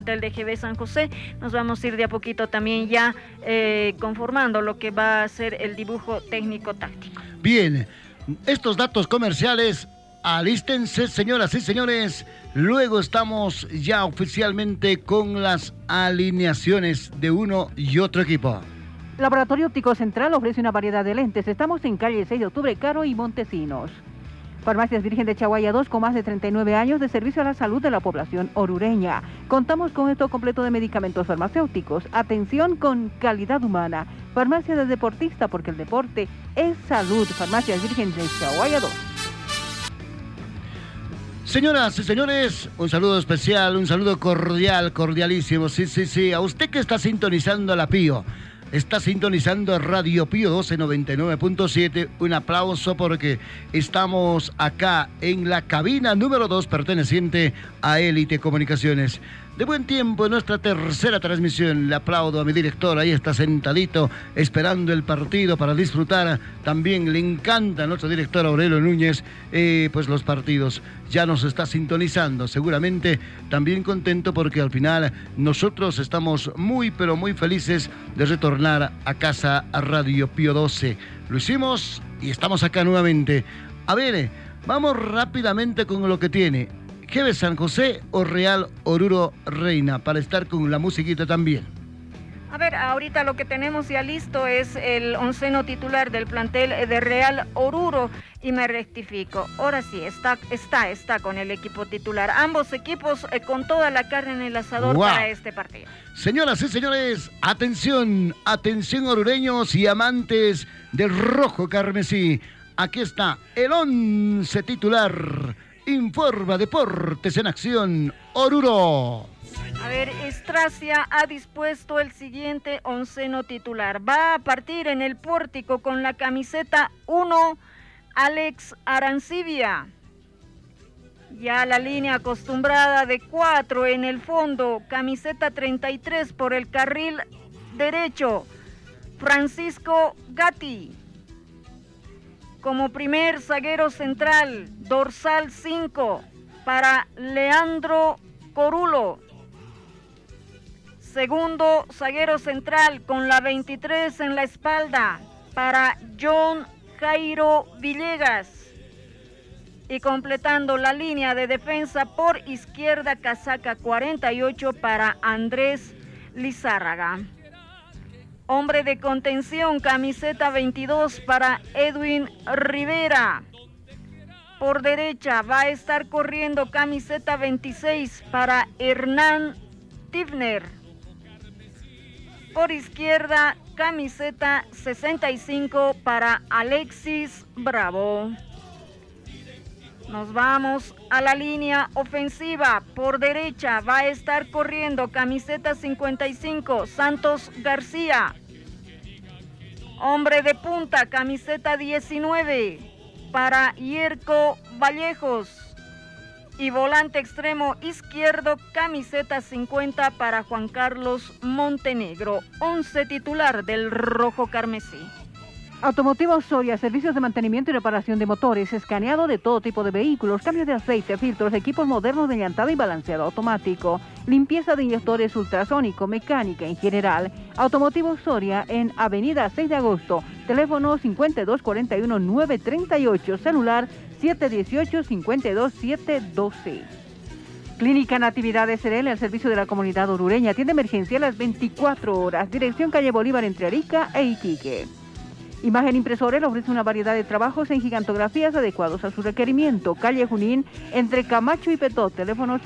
plantel de GB San José. Nos vamos a ir de a poquito también ya conformando lo que va a ser el dibujo técnico-táctico. Bien, estos datos comerciales, alístense, señoras y señores. Luego estamos ya oficialmente con las alineaciones de uno y otro equipo. Laboratorio Óptico Central ofrece una variedad de lentes. Estamos en calle 6 de Octubre, Caro y Montesinos. Farmacias Virgen de Chaguaya 2, con más de 39 años de servicio a la salud de la población orureña. Contamos con esto completo de medicamentos farmacéuticos. Atención con calidad humana. Farmacia de deportista, porque el deporte es salud. Farmacias Virgen de Chaguaya 2. Señoras y señores, un saludo especial, un saludo cordial, cordialísimo. Sí. A usted que está sintonizando la Pío. Está sintonizando Radio Pío 1299.7. Un aplauso porque estamos acá en la cabina número 2 perteneciente a Élite Comunicaciones. De buen tiempo en nuestra tercera transmisión. Le aplaudo a mi director, ahí está sentadito esperando el partido para disfrutar. También le encanta a nuestro director Aurelio Núñez pues los partidos. Ya nos está sintonizando, seguramente también contento porque al final nosotros estamos muy pero muy felices de retornar a casa a Radio Pío 12. Lo hicimos y estamos acá nuevamente. A ver, vamos rápidamente con lo que tiene GB San José o Real Oruro Reina, para estar con la musiquita también. A ver, ahorita lo que tenemos ya listo es el onceno titular del plantel de Real Oruro, y me rectifico, ahora sí, está con el equipo titular. Ambos equipos con toda la carne en el asador para este partido. Señoras y señores, atención orureños y amantes del rojo carmesí. Aquí está el 11 titular. Informa Deportes en Acción, Oruro. A ver, Estracia ha dispuesto el siguiente onceno titular. Va a partir en el pórtico con la camiseta 1, Alex Arancibia. Ya la línea acostumbrada de 4 en el fondo, camiseta 33 por el carril derecho, Francisco Gatti. Como primer zaguero central, dorsal 5 para Leandro Corulo. Segundo zaguero central con la 23 en la espalda para John Jairo Villegas. Y completando la línea de defensa por izquierda, casaca 48 para Andrés Lizárraga. Hombre de contención, camiseta 22 para Edwin Rivera. Por derecha va a estar corriendo camiseta 26 para Hernán Tifner. Por izquierda, camiseta 65 para Alexis Bravo. Nos vamos a la línea ofensiva. Por derecha va a estar corriendo camiseta 55, Santos García. Hombre de punta, camiseta 19 para Yerko Vallejos. Y volante extremo izquierdo, camiseta 50 para Juan Carlos Montenegro. 11 titular del rojo carmesí. Automotivo Soria, servicios de mantenimiento y reparación de motores, escaneado de todo tipo de vehículos, cambio de aceite, filtros, equipos modernos de llantado y balanceado automático, limpieza de inyectores ultrasónico, mecánica en general. Automotivo Soria en Avenida 6 de Agosto, teléfono 5241-938, celular 718-52712. Clínica Natividad SRL al servicio de la comunidad orureña, atiende emergencia a las 24 horas, dirección calle Bolívar entre Arica e Iquique. Imagen Impresora le ofrece una variedad de trabajos en gigantografías adecuados a su requerimiento. Calle Junín, entre Camacho y Petó, teléfono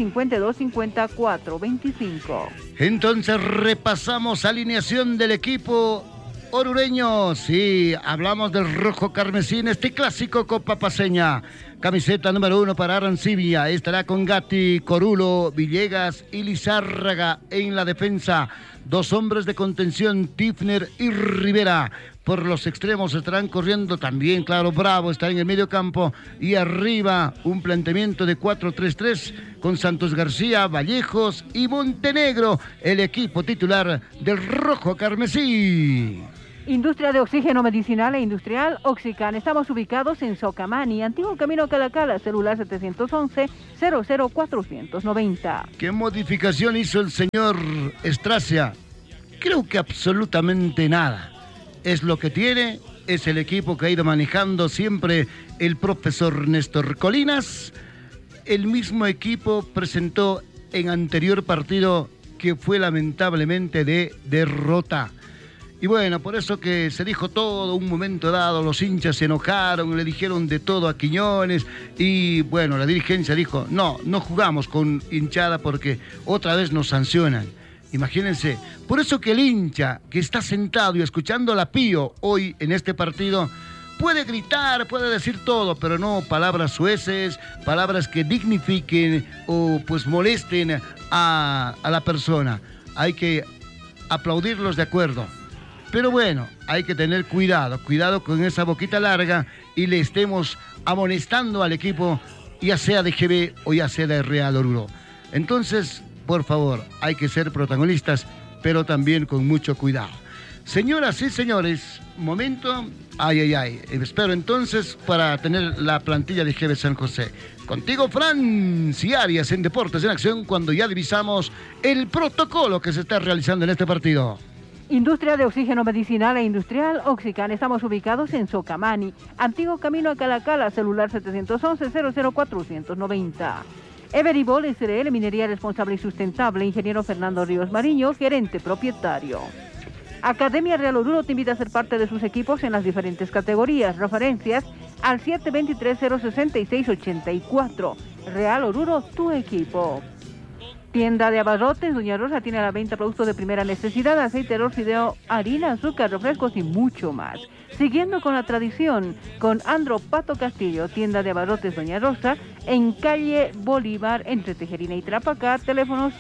525425. Entonces repasamos alineación del equipo orureño. Sí, hablamos del rojo carmesí en este clásico Copa Paceña. Camiseta número 1 para Arancibia. Estará con Gatti, Corulo, Villegas y Lizárraga en la defensa. Dos hombres de contención, Tifner y Rivera. Por los extremos estarán corriendo también, claro, Bravo está en el medio campo. Y arriba un planteamiento de 4-3-3 con Santos García, Vallejos y Montenegro, el equipo titular del rojo carmesí. Industria de oxígeno medicinal e industrial Oxican. Estamos ubicados en Socamani, antiguo camino Calacala, celular 711-00490. ¿Qué modificación hizo el señor Estracia? Creo que absolutamente nada. Es lo que tiene, es el equipo que ha ido manejando siempre el profesor Néstor Colinas. El mismo equipo presentó en anterior partido que fue lamentablemente de derrota. Y bueno, por eso que se dijo todo, un momento dado, los hinchas se enojaron, le dijeron de todo a Quiñones y bueno, la dirigencia dijo, no jugamos con hinchada porque otra vez nos sancionan. Imagínense, por eso que el hincha que está sentado y escuchando la Pío hoy en este partido puede gritar, puede decir todo, pero no palabras sueces, palabras que dignifiquen o pues molesten a la persona. Hay que aplaudirlos de acuerdo. Pero bueno, hay que tener cuidado con esa boquita larga y le estemos amonestando al equipo, ya sea de GB o ya sea de Real Oruro. Entonces, por favor, hay que ser protagonistas, pero también con mucho cuidado. Señoras y señores, momento, espero entonces para tener la plantilla de GB San José. Contigo, Franci Arias, en Deportes en Acción, cuando ya divisamos el protocolo que se está realizando en este partido. Industria de oxígeno medicinal e industrial Oxican. Estamos ubicados en Socamani, antiguo camino a Calacala, celular 711-00490. Everibol SRL, minería responsable y sustentable, ingeniero Fernando Ríos Mariño, gerente propietario. Academia Real Oruro te invita a ser parte de sus equipos en las diferentes categorías. Referencias al 723-066-84. Real Oruro, tu equipo. Tienda de abarrotes, Doña Rosa tiene a la venta productos de primera necesidad, aceite, arroz, fideo, harina, azúcar, refrescos y mucho más. Siguiendo con la tradición, con Andro Pato Castillo, tienda de abarrotes Doña Rosa, en calle Bolívar, entre Tejerina y Trapacá, teléfono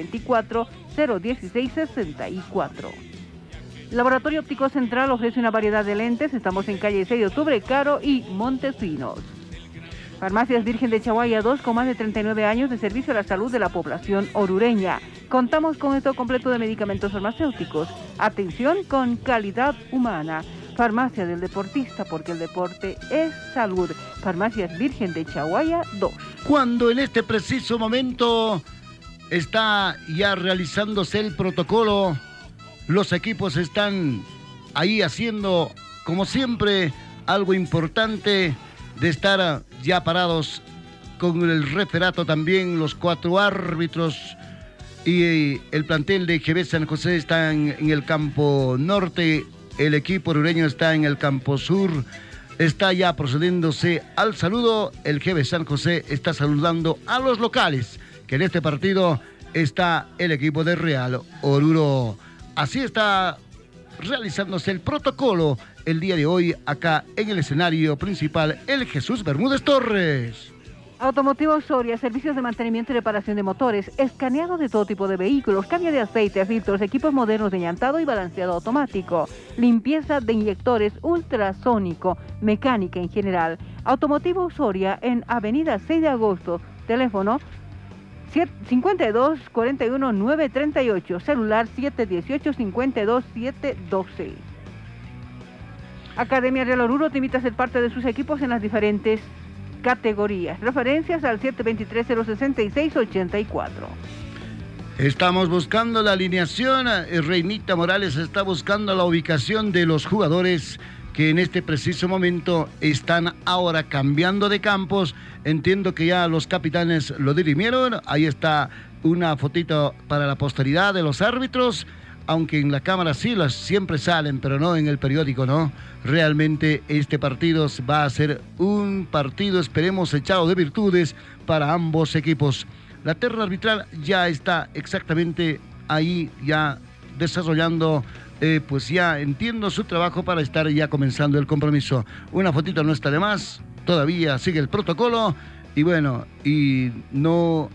724-016-64. Laboratorio Óptico Central ofrece una variedad de lentes, estamos en calle 6 de octubre, Caro y Montesinos. Farmacias Virgen de Chaguaya 2, con más de 39 años de servicio a la salud de la población orureña. Contamos con stock completo de medicamentos farmacéuticos. Atención con calidad humana. Farmacia del deportista, porque el deporte es salud. Farmacias Virgen de Chaguaya 2. Cuando en este preciso momento está ya realizándose el protocolo, los equipos están ahí haciendo, como siempre, algo importante de estar ya parados con el referato también, los 4 árbitros y el plantel de GB San José está en el campo norte, el equipo orureño está en el campo sur, está ya procediéndose al saludo, el GB San José está saludando a los locales, que en este partido está el equipo de Real Oruro. Así está realizándose el protocolo el día de hoy acá en el escenario principal, el Jesús Bermúdez Torres. Automotivo Soria, servicios de mantenimiento y reparación de motores, escaneado de todo tipo de vehículos, cambio de aceite, filtros, equipos modernos de llantado y balanceado automático, limpieza de inyectores ultrasónico, mecánica en general. Automotivo Soria en avenida 6 de agosto, teléfono 52 41 938, celular 718 52 712. Academia Real Oruro te invita a ser parte de sus equipos en las diferentes categorías. Referencias al 723-066-84. Estamos buscando la alineación. Reinita Morales está buscando la ubicación de los jugadores que en este preciso momento están ahora cambiando de campos. Entiendo que ya los capitanes lo dirimieron. Ahí está una fotito para la posteridad de los árbitros, aunque en la cámara sí las siempre salen, pero no en el periódico, ¿no? Realmente este partido va a ser un partido, esperemos, echado de virtudes para ambos equipos. La terna arbitral ya está exactamente ahí, ya desarrollando, pues ya entiendo su trabajo para estar ya comenzando el compromiso. Una fotito no está de más, todavía sigue el protocolo, y bueno, y no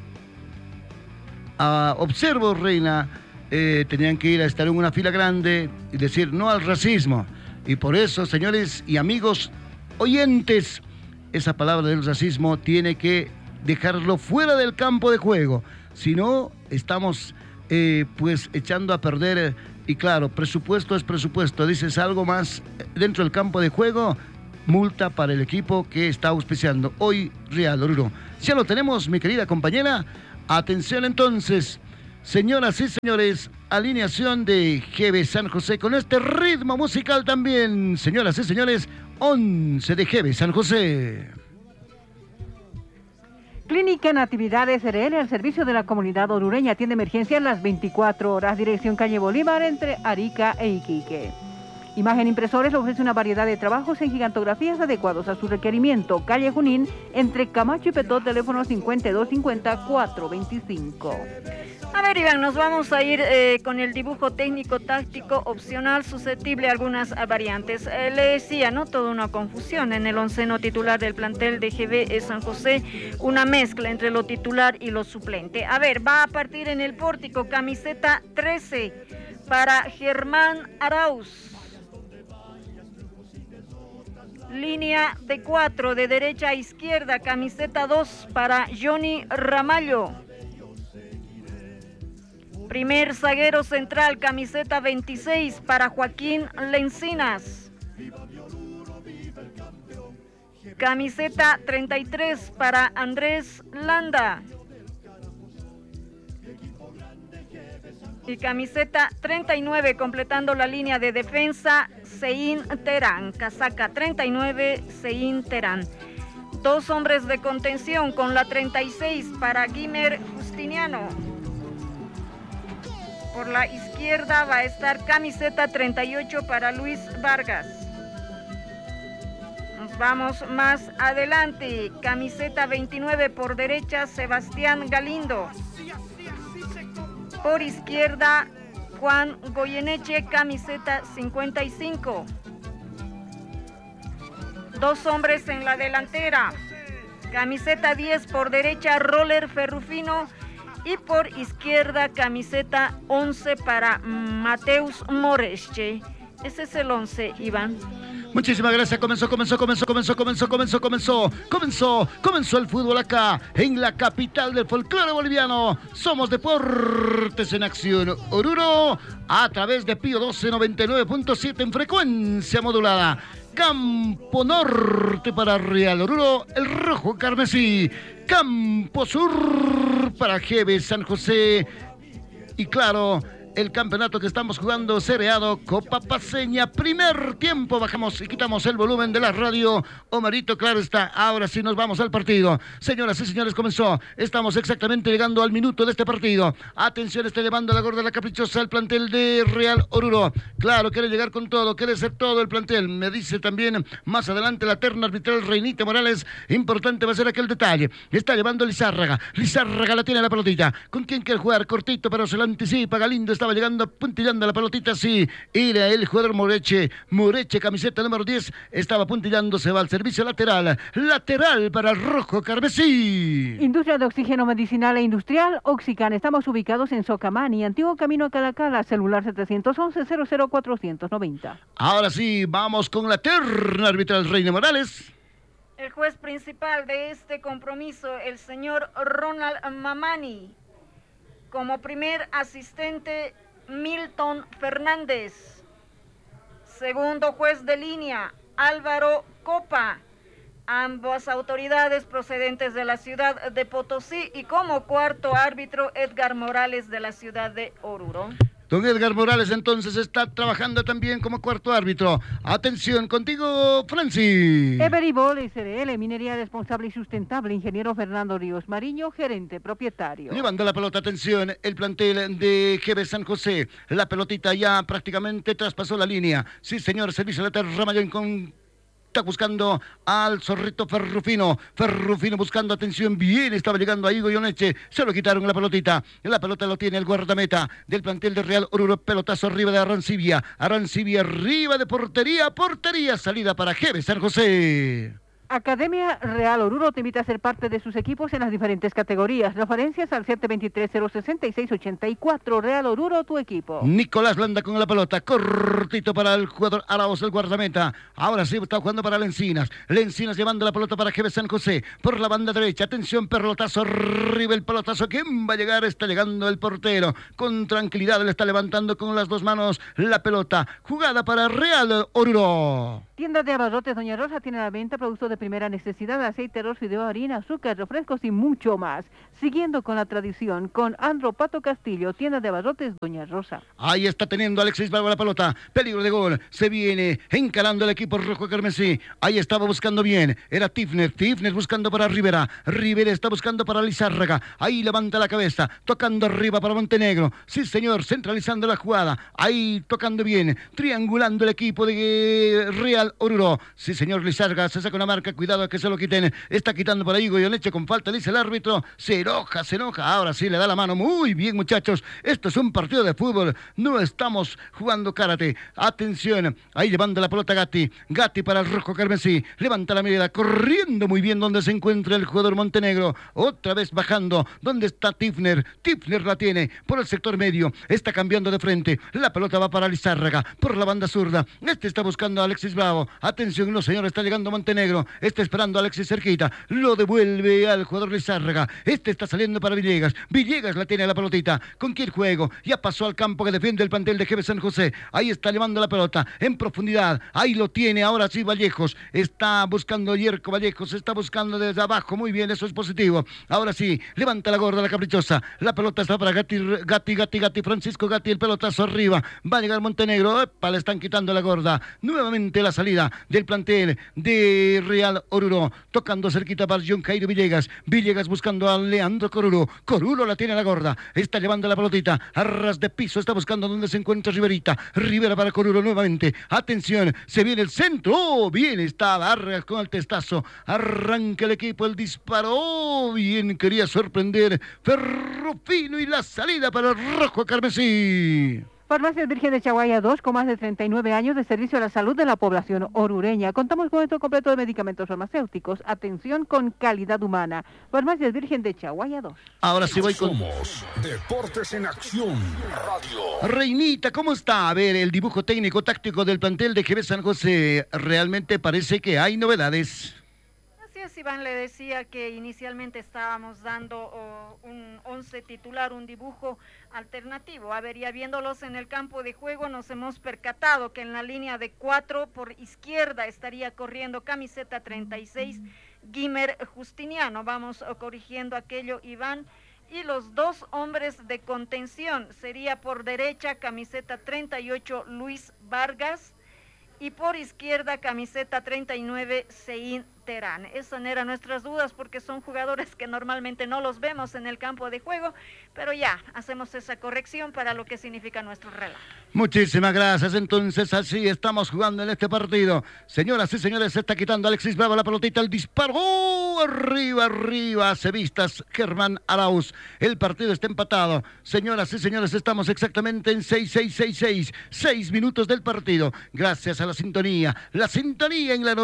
observo, Reina, tenían que ir a estar en una fila grande y decir no al racismo. Y por eso, señores y amigos oyentes, esa palabra del racismo tiene que dejarlo fuera del campo de juego. Si no, estamos pues echando a perder. Y claro, presupuesto es presupuesto. Dices algo más dentro del campo de juego, multa para el equipo que está auspiciando hoy Real Oruro. Ya lo tenemos, mi querida compañera. Atención entonces, señoras y señores, alineación de GB San José con este ritmo musical también. Señoras y señores, 11 de GB San José. Clínica Natividad SRL al servicio de la comunidad orureña. Atiende emergencias las 24 horas. Dirección calle Bolívar entre Arica e Iquique. Imagen Impresores ofrece una variedad de trabajos en gigantografías adecuados a su requerimiento. Calle Junín entre Camacho y Petó, teléfono 5250-425. A ver, Iván, nos vamos a ir con el dibujo técnico táctico opcional susceptible a algunas variantes. Le decía, ¿no? Toda una confusión en el onceno titular del plantel de GB San José, una mezcla entre lo titular y lo suplente. A ver, va a partir en el pórtico camiseta 13 para Germán Arauz. Línea de 4 de derecha a izquierda, camiseta 2 para Johnny Ramallo. Primer zaguero central, camiseta 26 para Joaquín Lencinas. Camiseta 33 para Andrés Landa. Y camiseta 39 completando la línea de defensa, Sein Terán. Casaca 39, Sein Terán. Dos hombres de contención con la 36 para Guimer Justiniano. Por la izquierda va a estar camiseta 38 para Luis Vargas. Nos vamos más adelante. Camiseta 29 por derecha, Sebastián Galindo. Por izquierda, Juan Goyeneche, camiseta 55. Dos hombres en la delantera. Camiseta 10 por derecha, Roller Ferrufino. Y por izquierda, camiseta 11 para Mateus Moresche. Ese es el 11, Iván. Muchísimas gracias. Comenzó el fútbol acá, en la capital del folclore boliviano. Somos Deportes en Acción Oruro, a través de Pío 12 99.7 en frecuencia modulada. Campo Norte para Real Oruro, el rojo carmesí. Campo Sur para GB San José. Y claro, el campeonato que estamos jugando, Cereado, Copa Paceña, primer tiempo. Bajamos y quitamos el volumen de la radio. Omarito, claro está, ahora sí nos vamos al partido. Señoras y señores, comenzó. Estamos exactamente llegando al minuto de este partido. Atención, está llevando la gorda, la caprichosa, el plantel de Real Oruro. Claro, quiere llegar con todo, quiere ser todo el plantel. Me dice también más adelante la terna arbitral Reinita Morales. Importante va a ser aquel detalle. Está llevando Lizárraga. Lizárraga la tiene la pelotita. ¿Con quién quiere jugar? Cortito, pero se lo anticipa. Galindo estaba llegando, puntillando la pelotita, sí. Era el jugador Moreche, camiseta número 10, estaba puntillando, se va al servicio lateral para el rojo carmesí. Industria de oxígeno medicinal e industrial, Oxican. Estamos ubicados en Socamani, antiguo camino a Calacala, celular 711-00490. Ahora sí, vamos con la terna arbitral Reina Morales. El juez principal de este compromiso, el señor Ronald Mamani. Como primer asistente, Milton Fernández. Segundo juez de línea, Álvaro Copa. Ambas autoridades procedentes de la ciudad de Potosí. Y como cuarto árbitro, Edgar Morales de la ciudad de Oruro. Don Edgar Morales entonces está trabajando también como cuarto árbitro. Atención, contigo, Francis. Everibol SRL, minería responsable y sustentable. Ingeniero Fernando Ríos Mariño, gerente propietario. Llevando la pelota, atención, el plantel de GB San José. La pelotita ya prácticamente traspasó la línea. Sí, señor, servicio de Ramayón con... Está buscando al zorrito Ferrufino. Ferrufino buscando, atención, bien, estaba llegando ahí Goyeneche. Se lo quitaron la pelotita. La pelota lo tiene el guardameta del plantel de Real Oruro. Pelotazo arriba de Arancibia. Arancibia arriba de portería. Portería, salida para GB San José. Academia Real Oruro te invita a ser parte de sus equipos en las diferentes categorías. Referencias al 723-066-84. Real Oruro, tu equipo. Nicolás Landa con la pelota, cortito para el jugador Arauz, el guardameta. Ahora sí está jugando para Lencinas. Lencinas llevando la pelota para GB San José. Por la banda derecha, atención, pelotazo, arriba el pelotazo. ¿Quién va a llegar? Está llegando el portero. Con tranquilidad le está levantando con las dos manos la pelota. Jugada para Real Oruro. Tienda de abarrotes Doña Rosa tiene a la venta productos de primera necesidad, aceite, arroz, fideo, harina, azúcar, refrescos y mucho más. Siguiendo con la tradición, con Andro Pato Castillo, tienda de abarrotes Doña Rosa. Ahí está teniendo Alexis Bravo la pelota. Peligro de gol. Se viene encarando el equipo rojo carmesí. Ahí estaba buscando bien. Era Tifner. Tifner buscando para Rivera. Rivera está buscando para Lizárraga. Ahí levanta la cabeza. Tocando arriba para Montenegro. Sí, señor. Centralizando la jugada. Ahí tocando bien. Triangulando el equipo de Real Oruro. Sí, señor. Lizárraga se saca una marca. Cuidado a que se lo quiten. Está quitando para Higo y Leche con falta. Dice el árbitro. Se enoja, se enoja. Ahora sí le da la mano. Muy bien, muchachos. Esto es un partido de fútbol. No estamos jugando karate. Atención. Ahí llevando la pelota Gatti. Gatti para el rojo carmesí. Levanta la mirada. Corriendo muy bien donde se encuentra el jugador Montenegro. Otra vez bajando. ¿Dónde está Tifner? Tifner la tiene por el sector medio. Está cambiando de frente. La pelota va para Lizárraga. Por la banda zurda. Este está buscando a Alexis Bravo. Atención, no señor. Está llegando Montenegro. Está esperando a Alexis cerquita. Lo devuelve al jugador Lizárraga. Este está saliendo para Villegas. Villegas la tiene la pelotita. ¿Con quién juego? Ya pasó al campo que defiende el plantel de GB San José. Ahí está llevando la pelota en profundidad. Ahí lo tiene. Ahora sí Vallejos. Está buscando Yerko Vallejos. Está buscando desde abajo. Muy bien, eso es positivo. Ahora sí, levanta la gorda, la caprichosa. La pelota está para Gatti. Francisco Gatti, el pelotazo arriba. Va a llegar Montenegro. ¡Epa! Le están quitando la gorda. Nuevamente la salida del plantel de Real Oruro. Tocando cerquita para John Jairo Villegas. Villegas buscando a Leandro Corulo. Corulo la tiene la gorda. Está llevando la pelotita a ras de piso. Está buscando donde se encuentra Riverita. Rivera para Corulo nuevamente. Atención, se viene el centro. ¡Oh! Bien está Vargas con el testazo. Arranca el equipo, el disparo. ¡Oh! Bien quería sorprender Ferrufino y la salida para el rojo carmesí. Farmacias Virgen de Chaguaya 2, con más de 39 años de servicio a la salud de la población orureña. Contamos con esto completo de medicamentos farmacéuticos. Atención con calidad humana. Farmacias Virgen de Chaguaya 2. Ahora sí voy con... Somos Deportes en Acción Radio. Reinita, ¿cómo está? A ver, el dibujo técnico táctico del plantel de GB San José. Realmente parece que hay novedades. Iván le decía que inicialmente estábamos dando un 11 titular, un dibujo alternativo. A ver, ya viéndolos en el campo de juego nos hemos percatado que en la línea de 4 por izquierda estaría corriendo camiseta 36, Guimer Justiniano. Vamos corrigiendo aquello, Iván. Y los dos hombres de contención sería por derecha camiseta 38, Luis Vargas. Y por izquierda, camiseta 39, Sein Terán. Esas eran nuestras dudas porque son jugadores que normalmente no los vemos en el campo de juego, pero ya hacemos esa corrección para lo que significa nuestro relato. Muchísimas gracias. Entonces así estamos jugando en este partido. Señoras y señores, se está quitando Alexis Bravo la pelotita, el disparo. ¡Oh! Arriba, Cevistas, Germán Arauz. El partido está empatado. Señoras y señores, estamos exactamente en 6 minutos del partido. Gracias a la sintonía en la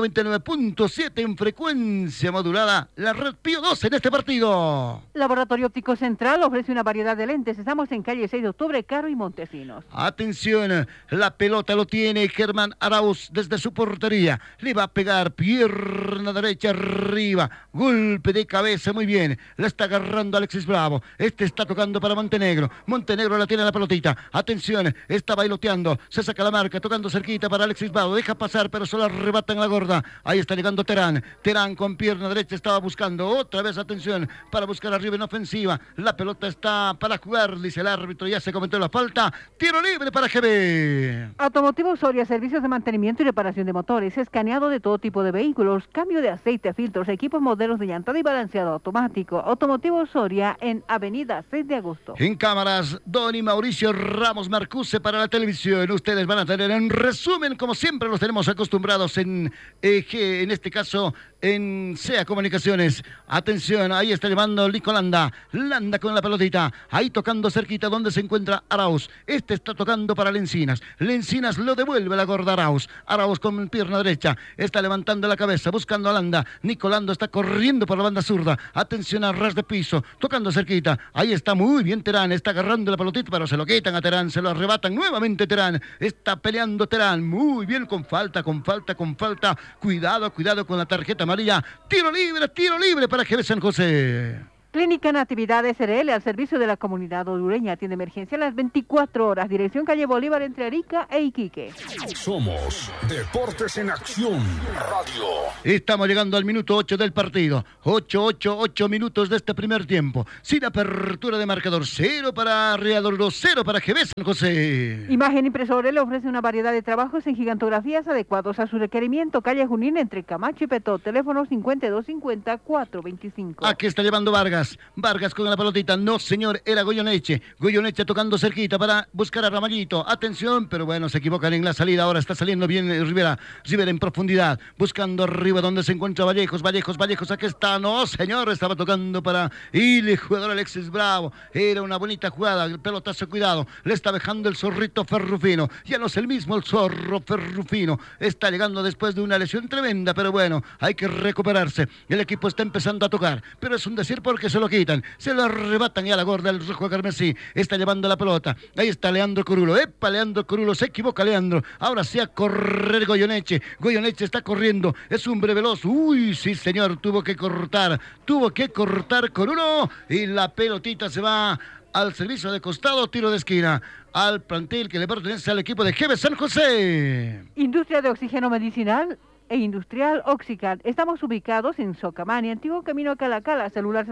99.7 en frecuencia modulada, la Red Pío 12 en este partido. Laboratorio Óptico Central ofrece una variedad de lentes. Estamos en calle 6 de octubre, Caro y Montesinos. Atención, la pelota lo tiene Germán Arauz desde su portería. Le va a pegar pierna derecha arriba. Golpe de cabeza, muy bien. La está agarrando Alexis Bravo. Este está tocando para Montenegro. Montenegro la tiene la pelotita. Atención, está bailoteando. Se saca la marca, tocando cerquita para Alexis Bravo. Deja pasar, pero solo arrebata en la gorda. Ahí está llegando Terán. Terán con pierna derecha estaba buscando. Otra vez, atención, para buscar arriba en ofensiva. La pelota está para jugar, dice el árbitro. Ya se cometió la falta. Tiro libre para GB. Automotivo Soria, servicios de mantenimiento y reparación de motores, escaneado de todo tipo de vehículos, cambio de aceite, filtros, equipos, modelos de llantada y balanceado automático. Automotivo Soria en Avenida 6 de Agosto. En cámaras, Don y Mauricio Ramos Marcuse para la televisión. Ustedes van a tener en resumen, como siempre los tenemos acostumbrados en este caso, ubicado en SEA Comunicaciones. Atención, ahí está llevando Nico Landa. Landa con la pelotita. Ahí tocando cerquita donde se encuentra Arauz. Este está tocando para Lencinas. Lencinas lo devuelve la gorda Arauz. Arauz con pierna derecha. Está levantando la cabeza, buscando a Landa. Nico Landa está corriendo por la banda zurda. Atención a ras de piso. Tocando cerquita. Ahí está muy bien Terán. Está agarrando la pelotita, pero se lo quitan a Terán. Se lo arrebatan nuevamente Terán. Está peleando Terán. Muy bien, con falta. Cuidado con la tarjeta amarilla. Tiro libre para GB San José. Clínica Natividad SRL al servicio de la comunidad orureña. Atiende emergencia a las 24 horas. Dirección calle Bolívar entre Arica e Iquique. Somos Deportes en Acción Radio. Estamos llegando al minuto 8 del partido. 8 minutos de este primer tiempo. Sin apertura de marcador. 0 para Real Oruro, 0 para GB San José. Imagen Impresora le ofrece una variedad de trabajos en gigantografías adecuados a su requerimiento. Calle Junín entre Camacho y Petó. Teléfono 5250-425. Aquí está llevando Vargas con la pelotita. No, señor, era Goyoneche tocando cerquita para buscar a Ramallito. Atención, pero bueno, se equivocan en la salida. Ahora está saliendo bien Rivera en profundidad, buscando arriba donde se encuentra Vallejos. Aquí está, no, señor, estaba tocando para el jugador Alexis Bravo. Era una bonita jugada, el pelotazo, cuidado, le está dejando el zorrito Ferrufino. Ya no es el mismo el zorro Ferrufino. Está llegando después de una lesión tremenda, pero bueno, hay que recuperarse. El equipo está empezando a tocar, pero es un decir porque se lo quitan, se lo arrebatan y a la gorda el rojo carmesí. Está llevando la pelota. Ahí está Leandro Corulo. Leandro Corulo, se equivoca Leandro. Ahora sí a correr Goyoneche está corriendo. Es hombre veloz. Uy, sí señor, tuvo que cortar Corulo. Y la pelotita se va al servicio de costado, tiro de esquina, al plantel que le pertenece al equipo de GB San José. Industria de oxígeno medicinal e Industrial Oxical. Estamos ubicados en Socamani, antiguo camino a Calacala, celular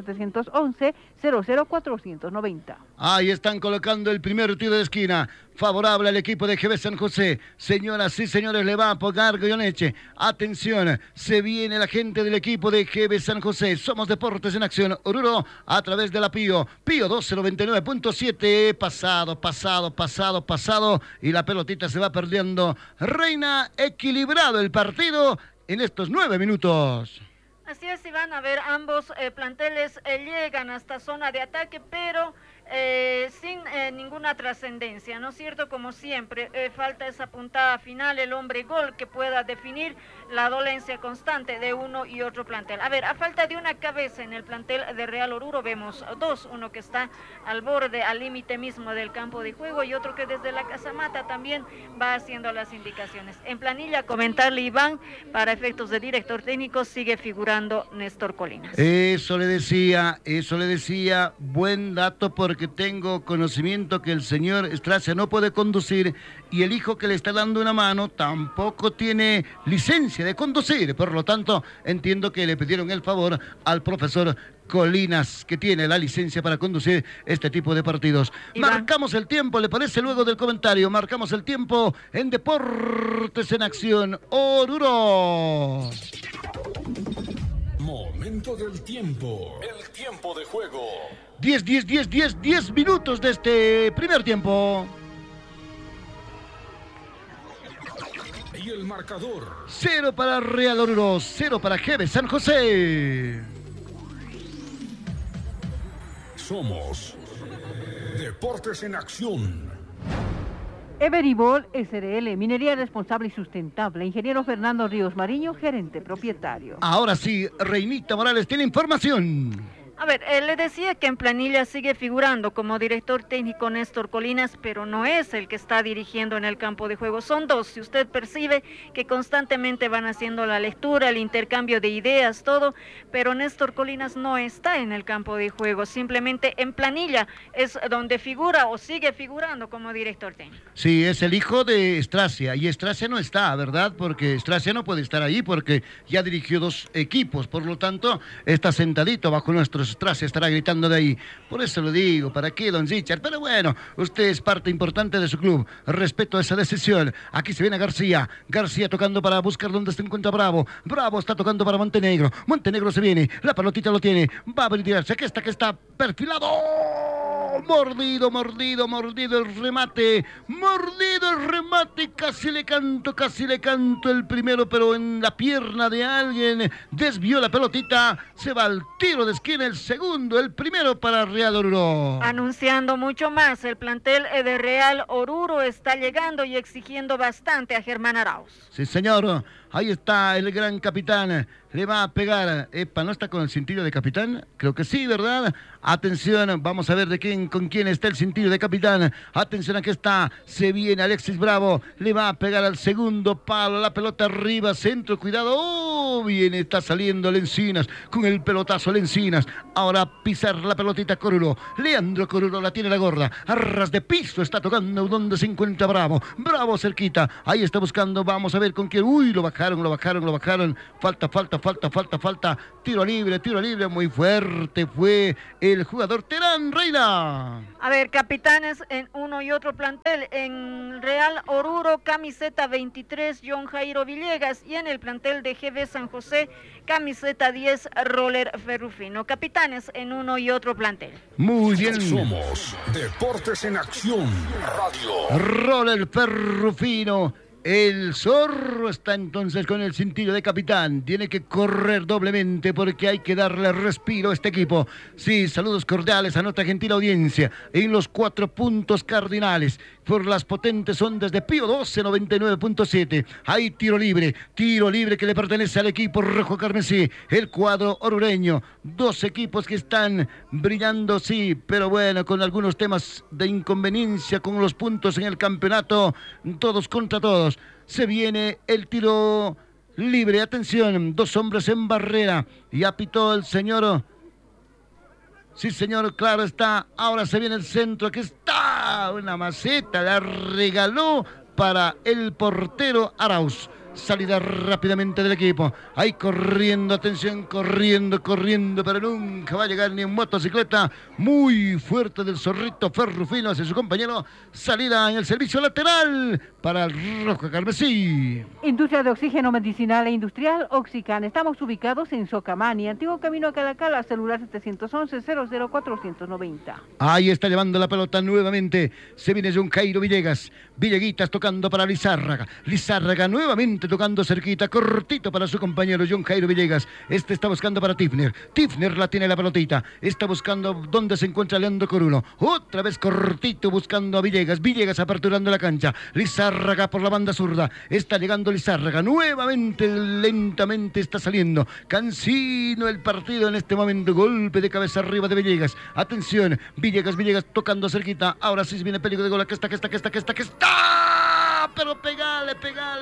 711-00490. Ahí están colocando el primer tiro de esquina, favorable al equipo de GB San José. Señoras y señores, le va a pegar Goyoneche. Atención, se viene la gente del equipo de GB San José. Somos Deportes en Acción Oruro a través de la Pío 1299.7. Pasado y la pelotita se va perdiendo. Reina, equilibrado el partido en estos 9 minutos. Así es, Iván, a ver, ambos planteles llegan hasta zona de ataque, pero sin ninguna trascendencia, ¿no es cierto? Como siempre, falta esa puntada final, el hombre gol que pueda definir la dolencia constante de uno y otro plantel. A ver, a falta de una cabeza en el plantel de Real Oruro, vemos dos, uno que está al borde, al límite mismo del campo de juego y otro que desde la casamata también va haciendo las indicaciones. En planilla, comentarle, Iván, para efectos de director técnico, sigue figurando Néstor Colinas. Eso le decía, buen dato porque tengo conocimiento que el señor Estracia no puede conducir y el hijo que le está dando una mano tampoco tiene licencia de conducir, por lo tanto entiendo que le pidieron el favor al profesor Colinas, que tiene la licencia para conducir este tipo de partidos. Iván. Marcamos el tiempo, ¿le parece? Luego del comentario, marcamos el tiempo en Deportes en Acción Oruro. Momento del tiempo. El tiempo de juego. 10 minutos de este primer tiempo. Y el marcador. 0 para Real Oruro, 0 para GB San José. Somos Deportes en Acción. Everibol SRL, minería responsable y sustentable. Ingeniero Fernando Ríos Mariño, gerente propietario. Ahora sí, Reinita Morales tiene información. A ver, le decía que en planilla sigue figurando como director técnico Néstor Colinas, pero no es el que está dirigiendo en el campo de juego. Son dos, si usted percibe que constantemente van haciendo la lectura, el intercambio de ideas, todo, pero Néstor Colinas no está en el campo de juego, simplemente en planilla es donde figura o sigue figurando como director técnico. Sí, es el hijo de Estracia, y Estracia no está, ¿verdad? Porque Estracia no puede estar ahí porque ya dirigió 2 equipos, por lo tanto está sentadito bajo nuestros Estracia, estará gritando de ahí. Por eso lo digo, ¿para qué, don Richard? Pero bueno, usted es parte importante de su club. Respeto a esa decisión. Aquí se viene García tocando para buscar dónde se encuentra Bravo. Bravo está tocando para Montenegro se viene, la pelotita lo tiene, va a venir tirarse, que está perfilado. Mordido el remate. Mordido el remate. Casi le canto el primero, pero en la pierna de alguien. Desvió la pelotita. Se va al tiro de esquina el segundo. El primero para Real Oruro. Anunciando mucho más, el plantel de Real Oruro está llegando y exigiendo bastante a Germán Arauz. Sí, señor. Ahí está el gran capitán. Le va a pegar. Epa, ¿no está con el cintillo de capitán? Creo que sí, ¿verdad? Atención, vamos a ver con quién está el cintillo de capitán. Atención, aquí está. Se viene Alexis Bravo. Le va a pegar al segundo palo. La pelota arriba, centro, cuidado. Oh, bien, está saliendo Lencinas. Con el pelotazo Lencinas. Ahora pisar la pelotita Corulo. Leandro Corulo la tiene la gorra. A ras de piso está tocando donde se encuentra Bravo. Bravo cerquita. Ahí está buscando. Vamos a ver con quién. Uy, lo bajaron. Falta. Tiro libre. Muy fuerte fue el jugador Terán Reina. A ver, capitanes en uno y otro plantel. En Real Oruro, camiseta 23, John Jairo Villegas. Y en el plantel de GB San José, camiseta 10, Roller Ferrufino. Capitanes en uno y otro plantel. Muy bien. Somos Deportes en Acción Radio. Roller Ferrufino. El Zorro está entonces con el cintillo de capitán. Tiene que correr doblemente porque hay que darle respiro a este equipo. Sí, saludos cordiales a nuestra gentil audiencia en los 4 puntos cardinales por las potentes ondas de Pío 12 99.7. Hay tiro libre que le pertenece al equipo rojo carmesí, el cuadro orureño. 2 equipos que están brillando, sí, pero bueno, con algunos temas de inconveniencia con los puntos en el campeonato, todos contra todos. Se viene el tiro libre, atención, 2 hombres en barrera y apitó el señor. Sí, señor, claro está. Ahora se viene el centro. Aquí está una maceta. La regaló para el portero Arauz. Salida rápidamente del equipo. Ahí corriendo, atención, corriendo, pero nunca va a llegar ni en motocicleta. Muy fuerte del Zorrito Ferrufino hacia su compañero. Salida en el servicio lateral para el rojo carmesí. Industria de oxígeno medicinal e industrial Oxican. Estamos ubicados en Socamani, antiguo camino a Calacala, celular 711-00490. Ahí está llevando la pelota nuevamente. Se viene John Jairo Villegas. Villeguitas tocando para Lizárraga. Lizárraga nuevamente tocando cerquita, cortito para su compañero John Jairo Villegas. Este está buscando para Tifner. Tifner la tiene la pelotita. Está buscando dónde se encuentra Leandro Corulo. Otra vez cortito buscando a Villegas. Villegas aperturando la cancha. Lizárraga por la banda zurda. Está llegando Lizárraga. Nuevamente, lentamente está saliendo. Cansino el partido en este momento. Golpe de cabeza arriba de Villegas. Atención. Villegas tocando cerquita. Ahora sí viene peligro de gol. Aquí está. Pero pegale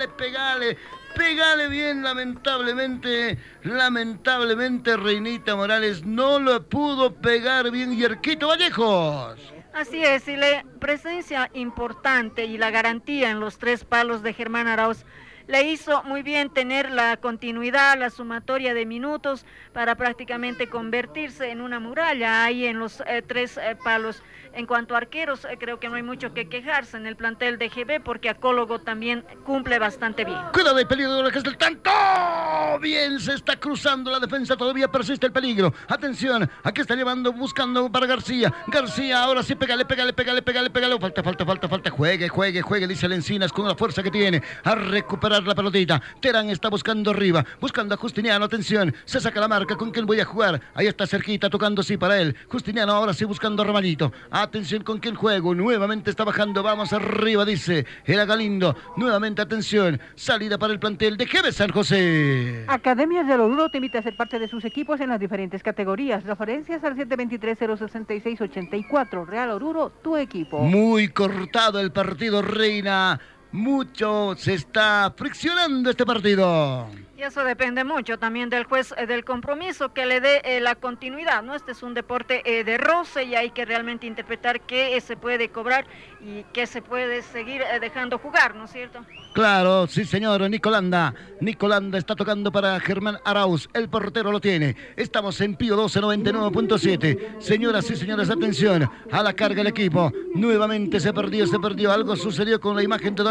bien. Lamentablemente Reinita Morales no lo pudo pegar bien. Yerquito Vallejos. Así es, y la presencia importante y la garantía en los 3 palos de Germán Arauz le hizo muy bien tener la continuidad, la sumatoria de minutos para prácticamente convertirse en una muralla ahí en los 3 palos. En cuanto a arqueros, creo que no hay mucho que quejarse en el plantel de GB porque Acólogo también cumple bastante bien. Cuidado, hay peligro de lo que es el tanto. Bien, se está cruzando la defensa, todavía persiste el peligro. Atención, aquí está buscando para García. García, ahora sí, pégale. Falta. Juegue, dice Lencinas con la fuerza que tiene. A recuperar la pelotita. Terán está buscando arriba, buscando a Justiniano. Atención, se saca la marca. ¿Con quién voy a jugar? Ahí está cerquita, tocando sí para él. Justiniano ahora sí buscando a Ramalito. Atención, ¿con quién juego? Nuevamente está bajando, vamos arriba, dice. Era Galindo. Nuevamente, atención. Salida para el plantel de GB San José. Academias de Oruro te invita a ser parte de sus equipos en las diferentes categorías. Referencias al 723-066-84. Real Oruro, tu equipo. Muy cortado el partido, Reina. Mucho se está friccionando este partido. Y eso depende mucho también del juez del compromiso que le dé la continuidad, ¿no? Este es un deporte de roce y hay que realmente interpretar qué se puede cobrar y qué se puede seguir dejando jugar, ¿no es cierto? Claro, sí señor, Nicolanda está tocando para Germán Arauz, el portero lo tiene. Estamos en Pío 12 99.7. Señoras y señores, atención, a la carga el equipo. Nuevamente se perdió, algo sucedió con la imagen de Don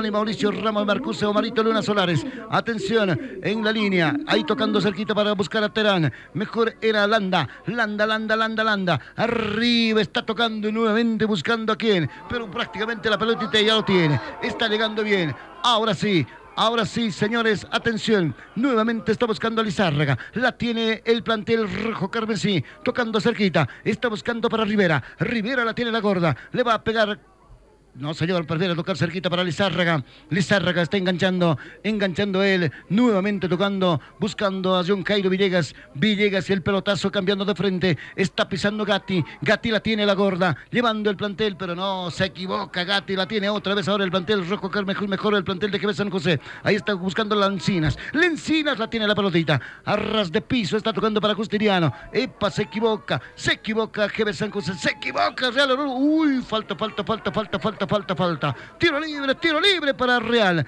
Ahí Mauricio Ramos Marcuse, Omarito Luna Solares. Atención, en la línea. Ahí tocando cerquita para buscar a Terán. Mejor era Landa. Landa. Arriba está tocando nuevamente buscando a quién. Pero prácticamente la pelotita ya lo tiene. Está llegando bien. Ahora sí, señores, atención. Nuevamente está buscando a Lizárraga. La tiene el plantel rojo carmesí. Tocando cerquita. Está buscando para Rivera. Rivera la tiene la gorda. Le va a pegar. No, señor, prefiere tocar cerquita para Lizárraga. Lizárraga está enganchando él. Nuevamente tocando, buscando a John Cairo Villegas. Villegas y el pelotazo cambiando de frente. Está pisando Gatti. Gatti la tiene la gorda, llevando el plantel, pero no, se equivoca. Gatti la tiene otra vez ahora el plantel rojo, mejor el plantel de GB San José. Ahí está buscando Lencinas. Lencinas la tiene la pelotita. A ras de piso está tocando para Justiniano. Epa, se equivoca GB San José. Se equivoca Real Oruro. Uy, falta. Tiro libre para Real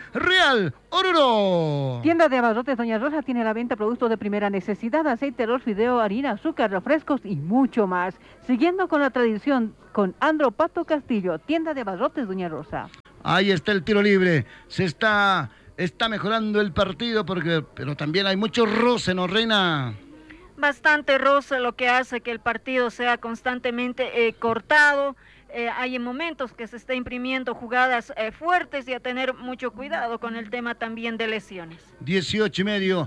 Oruro. Tienda de abarrotes Doña Rosa tiene a la venta productos de primera necesidad, aceite, arroz, fideo, harina, azúcar, refrescos y mucho más. Siguiendo con la tradición con Andro Pato Castillo, tienda de abarrotes Doña Rosa. Ahí está el tiro libre. Se está mejorando el partido pero también hay mucho roce, ¿no, Reina? Bastante roce, lo que hace que el partido sea constantemente cortado. Hay en momentos que se está imprimiendo jugadas fuertes y a tener mucho cuidado con el tema también de lesiones. 18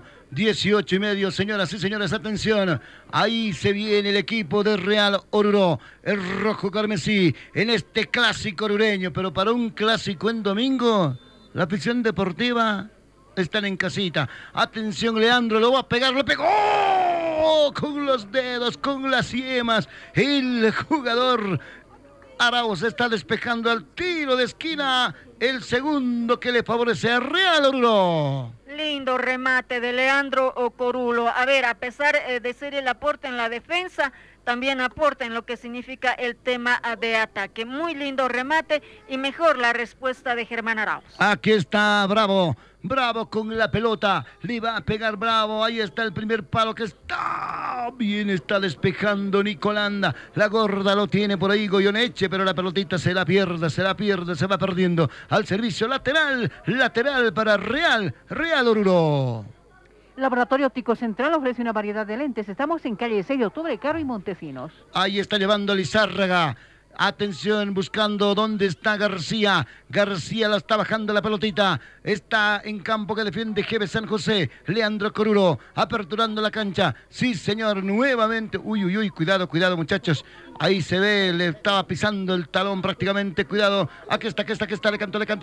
y medio, señoras y señores, atención. Ahí se viene el equipo de Real Oruro, el rojo carmesí, en este clásico orureño, pero para un clásico en domingo, la afición deportiva están en casita. Atención, Leandro, lo va a pegar, le pegó con los dedos, con las yemas, el jugador Arauz está despejando al tiro de esquina, el segundo que le favorece a Real Oruro. Lindo remate de Leandro Corulo. A ver, a pesar de ser el aporte en la defensa, también aporta en lo que significa el tema de ataque. Muy lindo remate y mejor la respuesta de Germán Arauz. Aquí está Bravo con la pelota, le va a pegar Bravo, ahí está el primer palo que está bien, está despejando Nicolanda, la gorda lo tiene por ahí Goyoneche, pero la pelotita se la pierde, se va perdiendo, al servicio lateral para Real Oruro. Laboratorio Óptico Central ofrece una variedad de lentes. Estamos en calle 6 de octubre, Caro y Montesinos. Ahí está llevando a Lizárraga. Atención, buscando dónde está García. García la está bajando la pelotita. Está en campo que defiende GB San José. Leandro Corulo, aperturando la cancha. Sí, señor, nuevamente. Uy, cuidado, muchachos. Ahí se ve, le estaba pisando el talón prácticamente. Cuidado. Aquí está. Le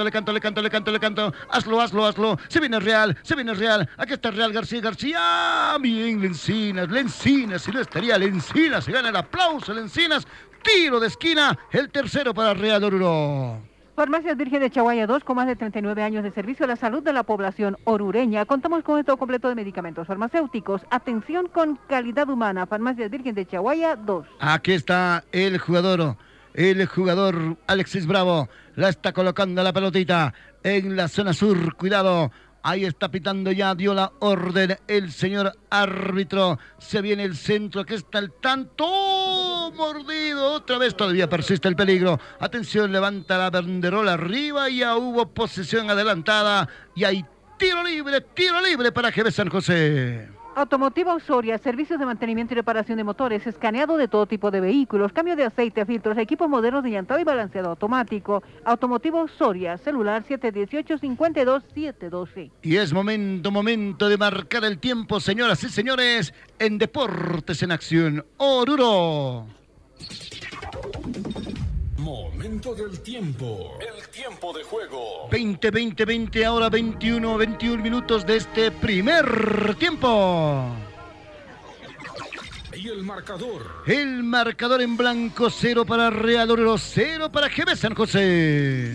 canto. Hazlo. Se viene Real. Aquí está Real García. Bien, Lencinas. Si no estaría Lencinas, se gana el aplauso, Lencinas. Tiro de esquina, el tercero para Real Oruro. Farmacias Virgen de Chaguaya 2, con más de 39 años de servicio a la salud de la población orureña. Contamos con esto completo de medicamentos farmacéuticos. Atención con calidad humana. Farmacias Virgen de Chaguaya 2. Aquí está el jugador Alexis Bravo. La está colocando la pelotita en la zona sur. Cuidado. Ahí está pitando ya, dio la orden el señor árbitro. Se viene el centro, que está el tanto mordido. Otra vez todavía persiste el peligro. Atención, levanta la banderola arriba. Ya hubo posesión adelantada. Y hay tiro libre para GB San José. Automotivo Soria, servicios de mantenimiento y reparación de motores, escaneado de todo tipo de vehículos, cambio de aceite, filtros, equipos modernos de llantado y balanceado automático. Automotivo Soria, celular 718-52-712. Y es momento de marcar el tiempo, señoras y señores, en Deportes en Acción, Oruro. Momento del tiempo. El tiempo de juego. 20, ahora 21 minutos de este primer tiempo. Y el marcador. El marcador en blanco, 0 para Real Oruro, 0 para GB San José.